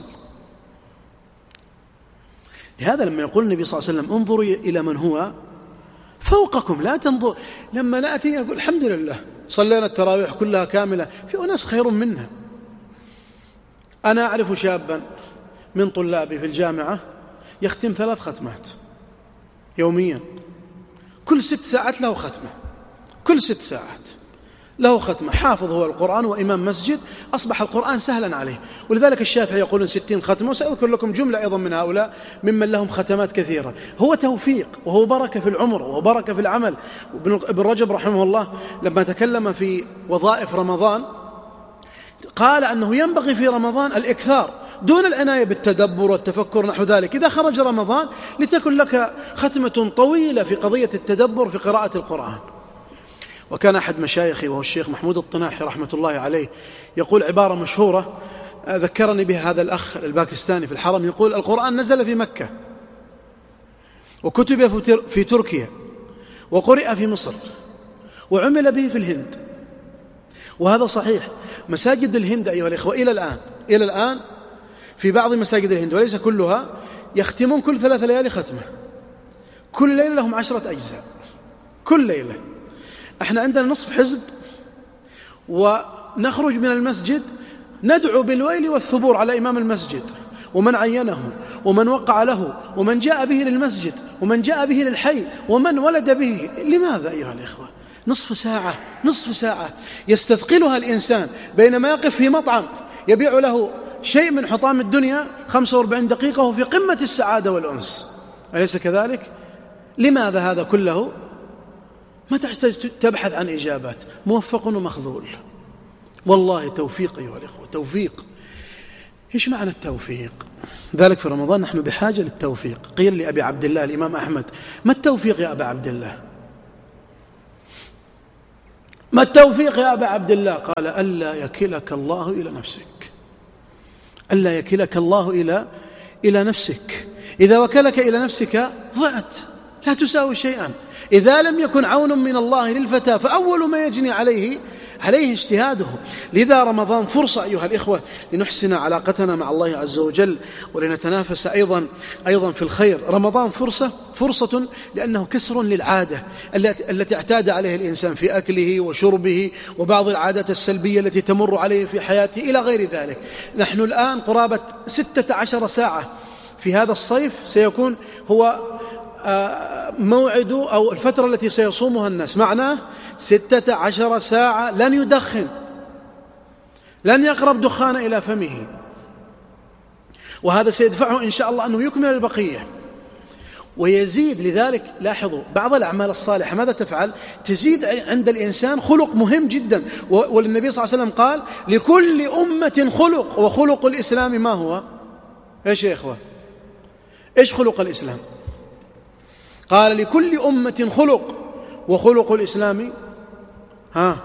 لهذا لما يقول النبي صلى الله عليه وسلم: انظروا إلى من هو فوقكم لا تنظر، لما نأتي يقول الحمد لله صلينا التراويح كلها كاملة، في أناس خير منا. أنا أعرف شابا من طلابي في الجامعة يختم ثلاث ختمات يوميا، كل ست ساعات له ختمة، كل ست ساعات له ختمة، حافظ هو القرآن وإمام مسجد، أصبح القرآن سهلا عليه. ولذلك الشافعي يقولون ستين ختمة، وسأذكر لكم جملة أيضا من هؤلاء ممن لهم ختمات كثيرة. هو توفيق وهو بركة في العمر وهو بركة في العمل. ابن رجب رحمه الله لما تكلم في وظائف رمضان قال أنه ينبغي في رمضان الإكثار دون العناية بالتدبر والتفكر نحو ذلك. إذا خرج رمضان لتكن لك ختمة طويلة في قضية التدبر في قراءة القرآن. وكان أحد مشايخي وهو الشيخ محمود الطناحي رحمة الله عليه يقول عبارة مشهورة ذكرني بها هذا الأخ الباكستاني في الحرم، يقول: القرآن نزل في مكة وكتب في تركيا وقرئ في مصر وعمل به في الهند. وهذا صحيح. مساجد الهند أيها الإخوة إلى الآن إلى الآن في بعض مساجد الهند وليس كلها يختمون كل ثلاث ليالي ختمة، كل ليلة لهم عشرة أجزاء كل ليلة. احنا عندنا نصف حزب، ونخرج من المسجد ندعو بالويل والثبور على إمام المسجد ومن عينه ومن وقع له ومن جاء به للمسجد ومن جاء به للحي ومن ولد به. لماذا أيها الإخوة؟ نصف ساعة نصف ساعة يستثقلها الإنسان بينما يقف في مطعم يبيع له شيء من حطام الدنيا خمسة وأربعين دقيقة وفي قمة السعادة والأنس، أليس كذلك؟ لماذا هذا كله؟ ما تحتاج تبحث عن إجابات، موفق ومخذول. والله توفيق أيها الإخوة، توفيق. إيش معنى التوفيق؟ ذلك في رمضان نحن بحاجة للتوفيق. قيل لأبي عبد الله الإمام أحمد: ما التوفيق يا أبا عبد الله؟ ما التوفيق يا أبا عبد الله؟ قال: ألا يكلك الله إلى نفسك، ألا يكلك الله إلى إلى نفسك. إذا وكلك إلى نفسك ضعت، لا تساوي شيئا. إذا لم يكن عون من الله للفتى فأول ما يجني عليه عليه اجتهاده. لذا رمضان فرصة أيها الإخوة لنحسن علاقتنا مع الله عز وجل ولنتنافس أيضا أيضا في الخير. رمضان فرصة فرصة لأنه كسر للعادة التي اعتاد عليها الإنسان في أكله وشربه وبعض العادات السلبية التي تمر عليه في حياته إلى غير ذلك. نحن الآن قرابة ستة عشر ساعة في هذا الصيف سيكون هو موعد أو الفترة التي سيصومها الناس. معناه ستة عشر ساعة لن يدخن، لن يقرب دخان إلى فمه، وهذا سيدفعه إن شاء الله أنه يكمل البقية ويزيد. لذلك لاحظوا بعض الأعمال الصالحة ماذا تفعل؟ تزيد عند الإنسان خلق مهم جدا. والنبي صلى الله عليه وسلم قال: لكل أمة خلق، وخلق الإسلام ما هو؟ إيش يا إخوة؟ إيش خلق الإسلام؟ قال: لكل أمة خلق، وخلق الإسلام ها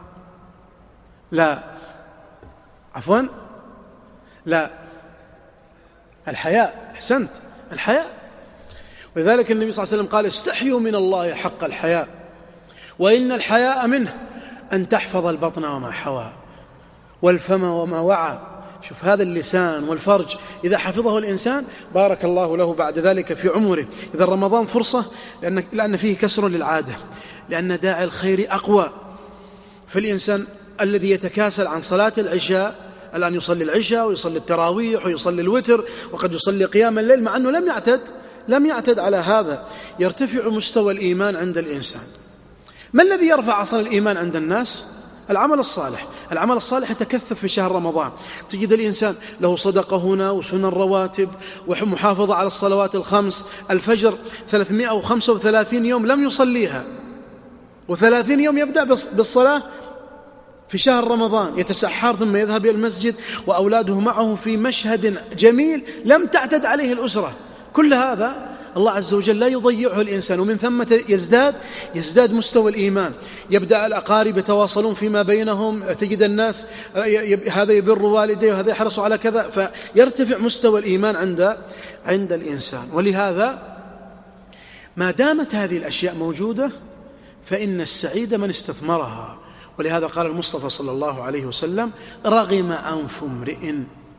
لا عفوا لا الحياء. أحسنت، الحياء. ولذلك النبي صلى الله عليه وسلم قال: استحيوا من الله حق الحياء، وإن الحياء منه أن تحفظ البطن وما حوى والفم وما وعى. شوف هذا اللسان والفرج إذا حفظه الإنسان بارك الله له بعد ذلك في عمره. إذا رمضان فرصة لأن, لأن فيه كسر للعادة، لأن داعي الخير أقوى. فالإنسان الذي يتكاسل عن صلاة العشاء الآن يصلي العشاء ويصلي التراويح ويصلي الوتر وقد يصلي قيام الليل مع أنه لم يعتد لم يعتد على هذا. يرتفع مستوى الإيمان عند الإنسان. ما الذي يرفع أصل الإيمان عند الناس؟ العمل الصالح. العمل الصالح يتكثف في شهر رمضان. تجد الإنسان له صدقة هنا وسنن رواتب ومحافظة على الصلوات الخمس. الفجر ثلاثمائة وخمسة وثلاثين يوم لم يصليها، وثلاثين يوم يبدأ بالصلاة في شهر رمضان، يتسحر ثم يذهب إلى المسجد وأولاده معه في مشهد جميل لم تعتد عليه الأسرة. كل هذا الله عز وجل لا يضيعه الإنسان، ومن ثم يزداد يزداد مستوى الإيمان. يبدأ الأقارب يتواصلون فيما بينهم، تجد الناس هذا يبر والديه وهذا يحرص على كذا، فيرتفع مستوى الإيمان عند عند الإنسان. ولهذا ما دامت هذه الأشياء موجودة فإن السعيد من استثمرها. ولهذا قال المصطفى صلى الله عليه وسلم: رغم أنف امرئ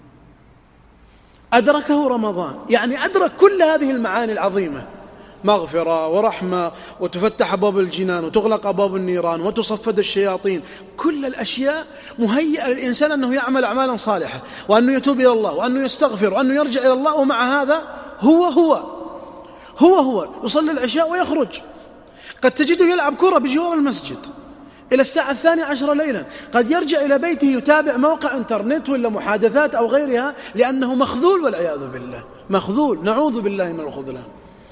أدركه رمضان. يعني أدرك كل هذه المعاني العظيمة: مغفرة ورحمة، وتفتح أبواب الجنان وتغلق أبواب النيران وتصفد الشياطين. كل الأشياء مهيئة للإنسان أنه يعمل أعمالا صالحة، وأنه يتوب إلى الله، وأنه يستغفر، وأنه يرجع إلى الله. ومع هذا هو هو هو هو يصلي العشاء ويخرج. قد تجده يلعب كرة بجوار المسجد إلى الساعة الثانية عشر ليلا. قد يرجع إلى بيته يتابع موقع انترنت ولا محادثات أو غيرها، لأنه مخذول والعياذ بالله. مخذول، نعوذ بالله من الخذلان،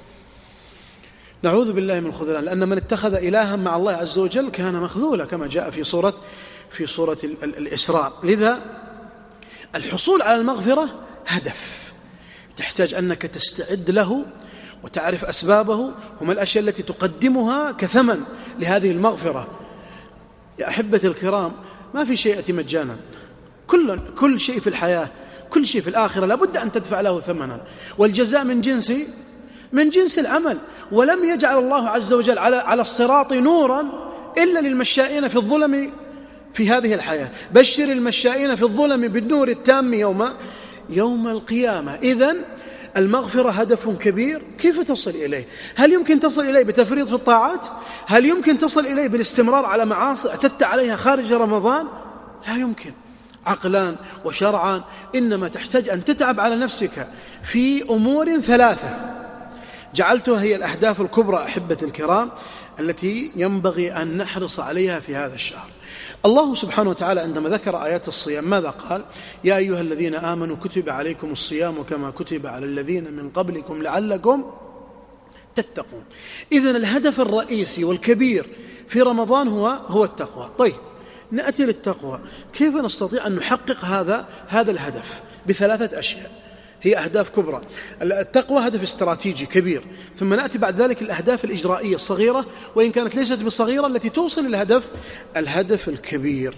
نعوذ بالله من الخذلان. لأن من اتخذ إلها مع الله عز وجل كان مخذولا، كما جاء في سورة في سورة الإسراء. لذا الحصول على المغفرة هدف تحتاج أنك تستعد له وتعرف أسبابه وما الأشياء التي تقدمها كثمن لهذه المغفرة. يا أحبتي الكرام، ما في شيء يأتي مجانا. كل كل شيء في الحياة، كل شيء في الآخرة لابد أن تدفع له ثمنا، والجزاء من جنس من جنس العمل. ولم يجعل الله عز وجل على على الصراط نورا إلا للمشائين في الظلم في هذه الحياة. بشر المشائين في الظلم بالنور التام يوم يوم القيامة. إذن المغفرة هدف كبير. كيف تصل إليه؟ هل يمكن تصل إليه بتفريط في الطاعات؟ هل يمكن تصل إليه بالاستمرار على معاصي اعتدت عليها خارج رمضان؟ لا يمكن، عقلان وشرعان. إنما تحتاج أن تتعب على نفسك في أمور ثلاثة جعلتها هي الأهداف الكبرى أحبتي الكرام التي ينبغي أن نحرص عليها في هذا الشهر. الله سبحانه وتعالى عندما ذكر آيات الصيام ماذا قال؟ يا أيها الذين آمنوا كتب عليكم الصيام كما كتب على الذين من قبلكم لعلكم تتقون. إذن الهدف الرئيسي والكبير في رمضان هو هو التقوى. طيب، نأتي للتقوى. كيف نستطيع أن نحقق هذا هذا الهدف؟ بثلاثة أشياء هي أهداف كبرى. التقوى هدف استراتيجي كبير، ثم نأتي بعد ذلك الأهداف الإجرائية الصغيرة وإن كانت ليست بالصغيرة التي توصل الهدف الهدف الكبير.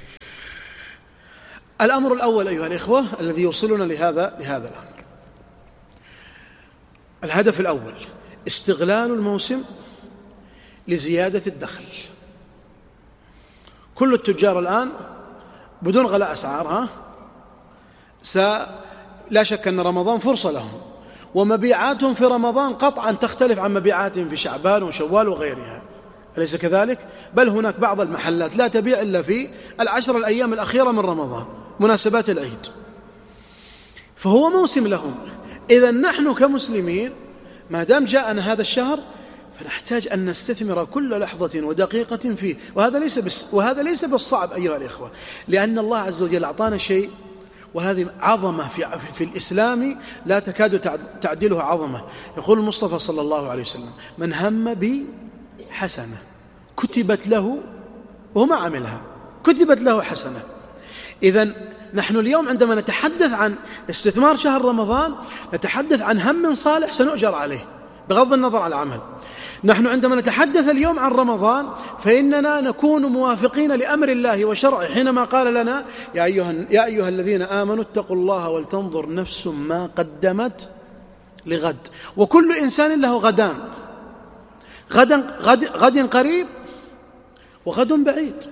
الأمر الأول أيها الإخوة الذي يوصلنا لهذا لهذا الأمر، الهدف الأول استغلال الموسم لزيادة الدخل. كل التجار الآن بدون غلاء أسعارها لا شك أن رمضان فرصة لهم، ومبيعاتهم في رمضان قطعا تختلف عن مبيعاتهم في شعبان وشوال وغيرها، أليس كذلك؟ بل هناك بعض المحلات لا تبيع إلا في العشر الأيام الأخيرة من رمضان، مناسبات العيد، فهو موسم لهم. إذا نحن كمسلمين ما دام جاءنا هذا الشهر فنحتاج أن نستثمر كل لحظة ودقيقة فيه، وهذا ليس بس وهذا ليس بالصعب أيها الإخوة، لأن الله عز وجل أعطانا شيء وهذه عظمة في, في الإسلام لا تكاد تعدلها عظمة. يقول المصطفى صلى الله عليه وسلم: من هم بحسنة كتبت له، وهو ما عملها، كتبت له حسنة. إذن نحن اليوم عندما نتحدث عن استثمار شهر رمضان نتحدث عن هم صالح سنؤجر عليه بغض النظر عن العمل. نحن عندما نتحدث اليوم عن رمضان فإننا نكون موافقين لأمر الله وشرعه حينما قال لنا: يا أيها, يا أيها الذين آمنوا اتقوا الله ولتنظر نفس ما قدمت لغد، وكل إنسان له غدان، غد, غد, غد قريب وغد بعيد،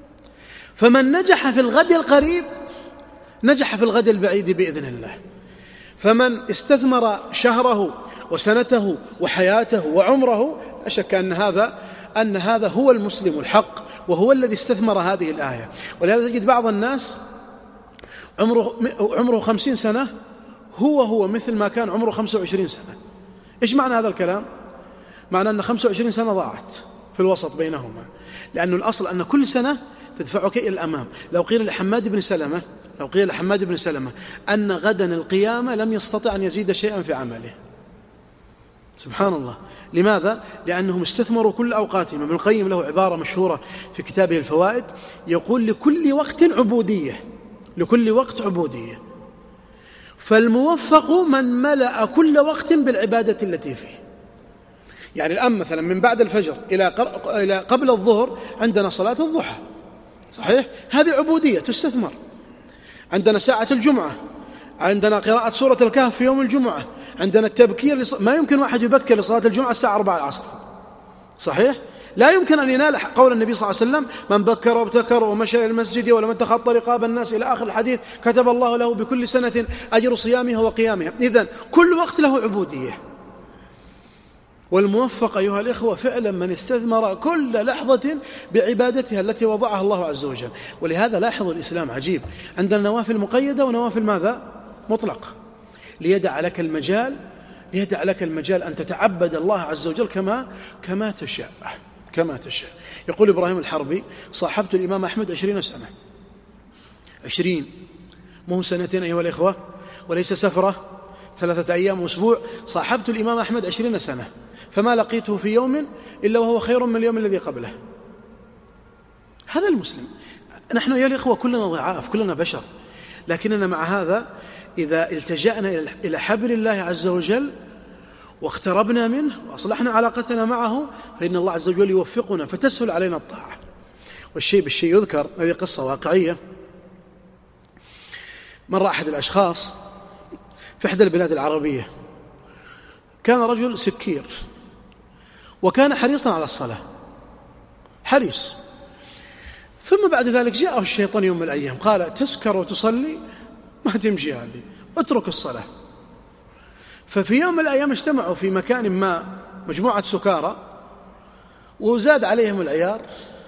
فمن نجح في الغد القريب نجح في الغد البعيد بإذن الله. فمن استثمر شهره وسنته وحياته وعمره لا شك أن هذا أن هذا هو المسلم الحق، وهو الذي استثمر هذه الآية. ولهذا تجد بعض الناس عمره عمره خمسين سنة هو هو مثل ما كان عمره خمسة وعشرين سنة. إيش معنى هذا الكلام؟ معنى أن خمسة وعشرين سنة ضاعت في الوسط بينهما، لأنه الأصل أن كل سنة تدفعك إلى الأمام. لو قيل لحماد بن سلمة لو قيل لحماد بن سلمة أن غدا القيامة لم يستطع أن يزيد شيئا في عمله، سبحان الله. لماذا؟ لأنهم استثمروا كل أوقاتهم. ابن القيم له عبارة مشهورة في كتابه الفوائد يقول: لكل وقت عبودية، لكل وقت عبودية. فالموفق من ملأ كل وقت بالعبادة التي فيه. يعني الآن مثلا من بعد الفجر إلى قبل الظهر عندنا صلاة الضحى، صحيح؟ هذه عبودية تستثمر. عندنا ساعة الجمعة، عندنا قراءة سورة الكهف في يوم الجمعة، عندنا التبكير لص... ما يمكن واحد يبكر لصلاة الجمعة الساعة أربعة العصر، صحيح؟ لا يمكن أن ينال قول النبي صلى الله عليه وسلم: من بكر وابتكر ومشى إلى المسجد ولم تخطى رقاب الناس إلى آخر الحديث كتب الله له بكل سنة أجر صيامها وقيامها. إذن كل وقت له عبودية. والموفق أيها الإخوة فعلا من استثمر كل لحظة بعبادتها التي وضعها الله عز وجل. ولهذا لاحظوا الإسلام عجيب، عندنا نوافل مقيدة ونوافل ماذا؟ مطلق، ليدع لك المجال ليدع لك المجال أن تتعبد الله عز وجل كما كما تشاء كما تشاء. يقول إبراهيم الحربي: صاحبت الإمام أحمد عشرين سنة، عشرين مو سنتين أيها الإخوة، وليس سفرة ثلاثة أيام وأسبوع، صاحبت الإمام أحمد عشرين سنة فما لقيته في يوم إلا وهو خير من اليوم الذي قبله. هذا المسلم. نحن يا الإخوة كلنا ضعاف، كلنا بشر، لكننا مع هذا إذا التجأنا إلى حبل الله عز وجل واقتربنا منه وأصلحنا علاقتنا معه فإن الله عز وجل يوفقنا فتسهل علينا الطاعة. والشيء بالشيء يذكر. هذه قصة واقعية. مر أحد الأشخاص في إحدى البلاد العربية، كان رجل سكير وكان حريصا على الصلاة، حريص. ثم بعد ذلك جاءه الشيطان يوم من الأيام قال: تسكر وتصلي؟ ما تمشي هذه، اترك الصلاة. ففي يوم من الأيام اجتمعوا في مكان ما مجموعة سكارى وزاد عليهم العيار.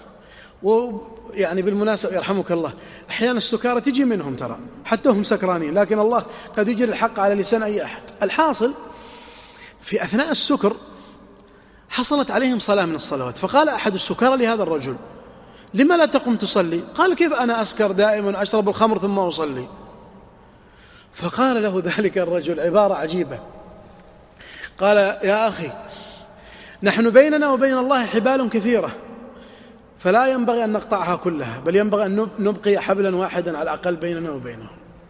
ويعني بالمناسبة يرحمك الله أحيانا السكارى تجي منهم ترى حتى هم سكرانين، لكن الله قد يجري الحق على لسان أي أحد. الحاصل في أثناء السكر حصلت عليهم صلاة من الصلوات، فقال أحد السكارى لهذا الرجل: لما لا تقوم تصلي؟ قال: كيف أنا أسكر دائما أشرب الخمر ثم أصلي؟ فقال له ذلك الرجل عبارة عجيبة، قال: يا أخي، نحن بيننا وبين الله حبال كثيرة، فلا ينبغي أن نقطعها كلها، بل ينبغي أن نبقي حبلا واحدا على الأقل بيننا وبينهم.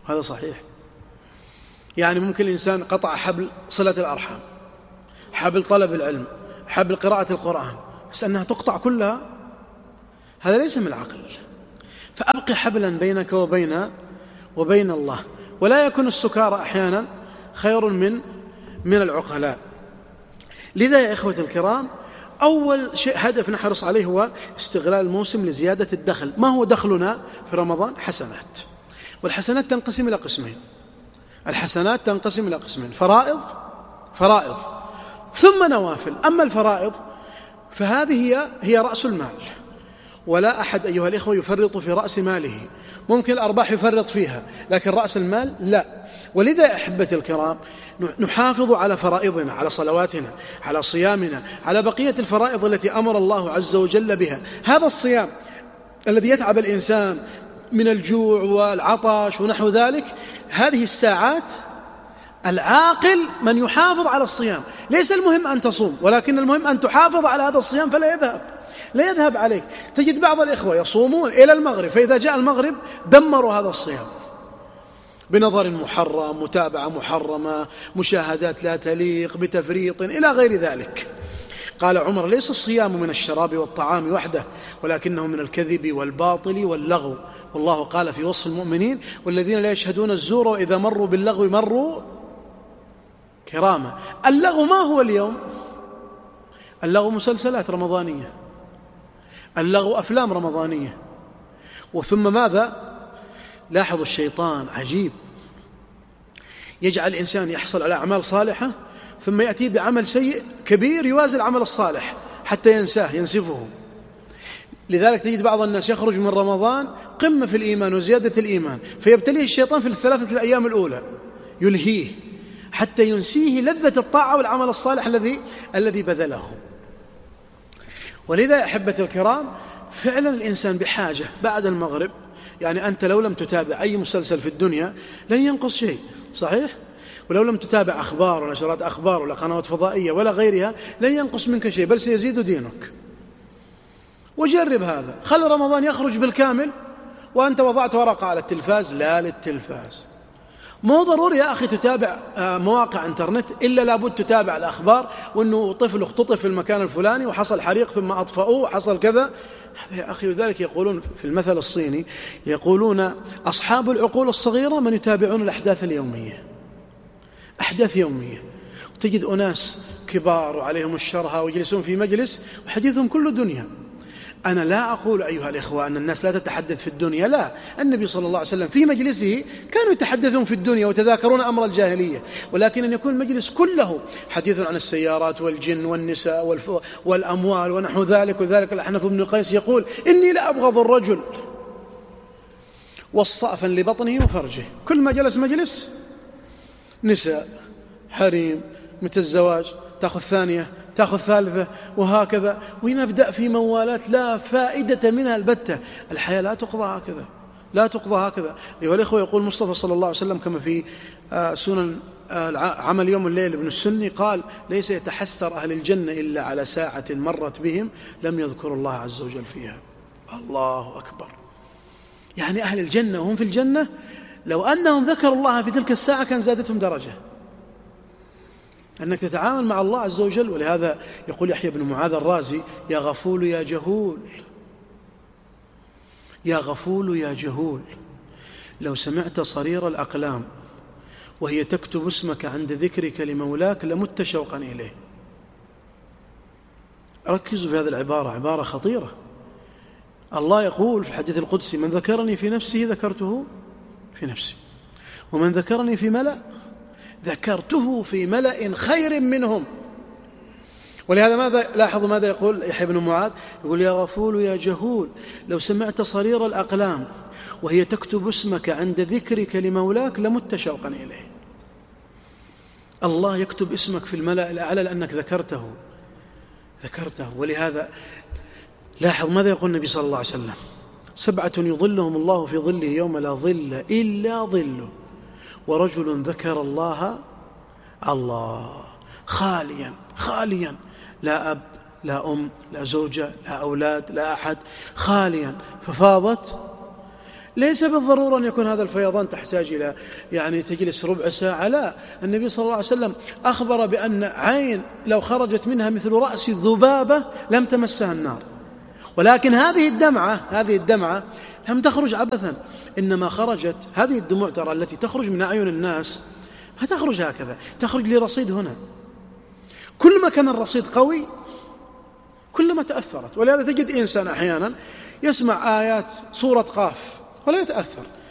هذا صحيح. يعني ممكن الإنسان قطع حبل صلة الأرحام، حبل طلب العلم، حبل قراءة القرآن، بس أنها تقطع كلها، هذا ليس من العقل. فأبقي حبلا بينك وبين وبين الله. ولا يكون السكارى أحيانا خير من من العقلاء. لذا يا إخوة الكرام، أول شيء هدف نحرص عليه هو استغلال الموسم لزيادة الدخل. ما هو دخلنا في رمضان؟ حسنات. والحسنات تنقسم إلى قسمين، الحسنات تنقسم إلى قسمين: فرائض فرائض ثم نوافل. أما الفرائض فهذه هي هي رأس المال، ولا أحد أيها الإخوة يفرط في رأس ماله. ممكن الأرباح يفرط فيها، لكن رأس المال لا. ولذا يا أحبتي الكرام نحافظ على فرائضنا، على صلواتنا، على صيامنا، على بقية الفرائض التي أمر الله عز وجل بها. هذا الصيام الذي يتعب الإنسان من الجوع والعطش ونحو ذلك، هذه الساعات العاقل من يحافظ على الصيام. ليس المهم أن تصوم، ولكن المهم أن تحافظ على هذا الصيام فلا يذهب لا يذهب عليك. تجد بعض الإخوة يصومون إلى المغرب، فإذا جاء المغرب دمروا هذا الصيام بنظر محرم، متابعة محرمة، مشاهدات لا تليق، بتفريط إلى غير ذلك. قال عمر: ليس الصيام من الشراب والطعام وحده، ولكنه من الكذب والباطل واللغو. والله قال في وصف المؤمنين: والذين لا يشهدون الزور وإذا مروا باللغو مروا كراما. اللغو ما هو اليوم؟ اللغو مسلسلات رمضانية، اللغو أفلام رمضانية. وثم ماذا؟ لاحظوا الشيطان عجيب، يجعل الإنسان يحصل على أعمال صالحة ثم يأتي بعمل سيء كبير يوازي العمل الصالح حتى ينساه ينسفه. لذلك تجد بعض الناس يخرج من رمضان قمة في الإيمان وزيادة الإيمان، فيبتليه الشيطان في الثلاثة الأيام الأولى، يلهيه حتى ينسيه لذة الطاعة والعمل الصالح الذي الذي بذله. ولذا يا أحبتي الكرام، فعلا الإنسان بحاجة بعد المغرب. يعني أنت لو لم تتابع أي مسلسل في الدنيا لن ينقص شيء، صحيح؟ ولو لم تتابع أخبار ونشرات أخبار ولا قنوات فضائية ولا غيرها لن ينقص منك شيء، بل سيزيد دينك. وجرب هذا، خل رمضان يخرج بالكامل وأنت وضعت ورقة على التلفاز، لا للتلفاز. مو ضروري يا أخي تتابع مواقع انترنت، إلا لابد تتابع الأخبار، وأنه طفل اختطف في المكان الفلاني وحصل حريق ثم أطفأوه وحصل كذا. هذا يا أخي، وذلك يقولون في المثل الصيني، يقولون: أصحاب العقول الصغيرة من يتابعون الأحداث اليومية، أحداث يومية. وتجد أناس كبار وعليهم الشرها ويجلسون في مجلس وحديثهم كله دنيا. أنا لا أقول أيها الإخوة أن الناس لا تتحدث في الدنيا، لا. النبي صلى الله عليه وسلم في مجلسه كانوا يتحدثون في الدنيا ويتذاكرون أمر الجاهلية، ولكن أن يكون المجلس كله حديث عن السيارات والجن والنساء والأموال ونحو ذلك. وذلك الأحنف بن قيس يقول: إني لا أبغض الرجل والصأفا لبطنه وفرجه. كل ما جلس مجلس نساء، حريم، متى الزواج، تأخذ ثانية، تأخذ ثالثة، وهكذا، ونبدأ في موالات لا فائدة منها البتة. الحياة لا تقضى هكذا، لا تقضى هكذا. أيها الإخوة، يقول المصطفى صلى الله عليه وسلم كما في سنن عمل يوم الليل ابن السني، قال: ليس يتحسر أهل الجنة إلا على ساعة مرت بهم لم يذكروا الله عز وجل فيها. الله أكبر. يعني أهل الجنة وهم في الجنة لو أنهم ذكروا الله في تلك الساعة كان زادتهم درجة، أنك تتعامل مع الله عز وجل. ولهذا يقول يحيى بن معاذ الرازي: يا غفول يا جهول، يا غفول يا جهول، لو سمعت صرير الأقلام وهي تكتب اسمك عند ذكرك لمولاك لمت شوقا إليه. ركزوا في هذه العبارة، عبارة خطيرة. الله يقول في الحديث القدسي: من ذكرني في نفسه ذكرته في نفسي، ومن ذكرني في ملأ ذكرته في ملأ خير منهم. ولهذا ماذا لاحظوا ماذا يقول يحيى بن معاذ؟ يقول: يا غفول يا جهول، لو سمعت صرير الأقلام وهي تكتب اسمك عند ذكرك لمولاك لمت شوقا إليه. الله يكتب اسمك في الملأ الأعلى لأنك ذكرته ذكرته. ولهذا لاحظ ماذا يقول النبي صلى الله عليه وسلم: سبعة يظلهم الله في ظله يوم لا ظل إلا ظله، ورجل ذكر الله الله خاليا خاليا، لا أب لا أم لا زوجة لا أولاد لا أحد، خاليا، ففاضت ليس بالضرورة أن يكون هذا الفيضان تحتاج إلى يعني تجلس ربع ساعة، لا، النبي صلى الله عليه وسلم أخبر بأن عين لو خرجت منها مثل رأس الذبابة لم تمسها النار. ولكن هذه الدمعة هذه الدمعة لم تخرج عبثا، إنما خرجت هذه الدموع ترى التي تخرج من أعين الناس ما تخرج هكذا، تخرج لرصيد هنا. كل ما كان الرصيد قوي كلما تأثرت. ولهذا تجد إنسان أحيانا يسمع آيات سورة قاف ولا يتأثر،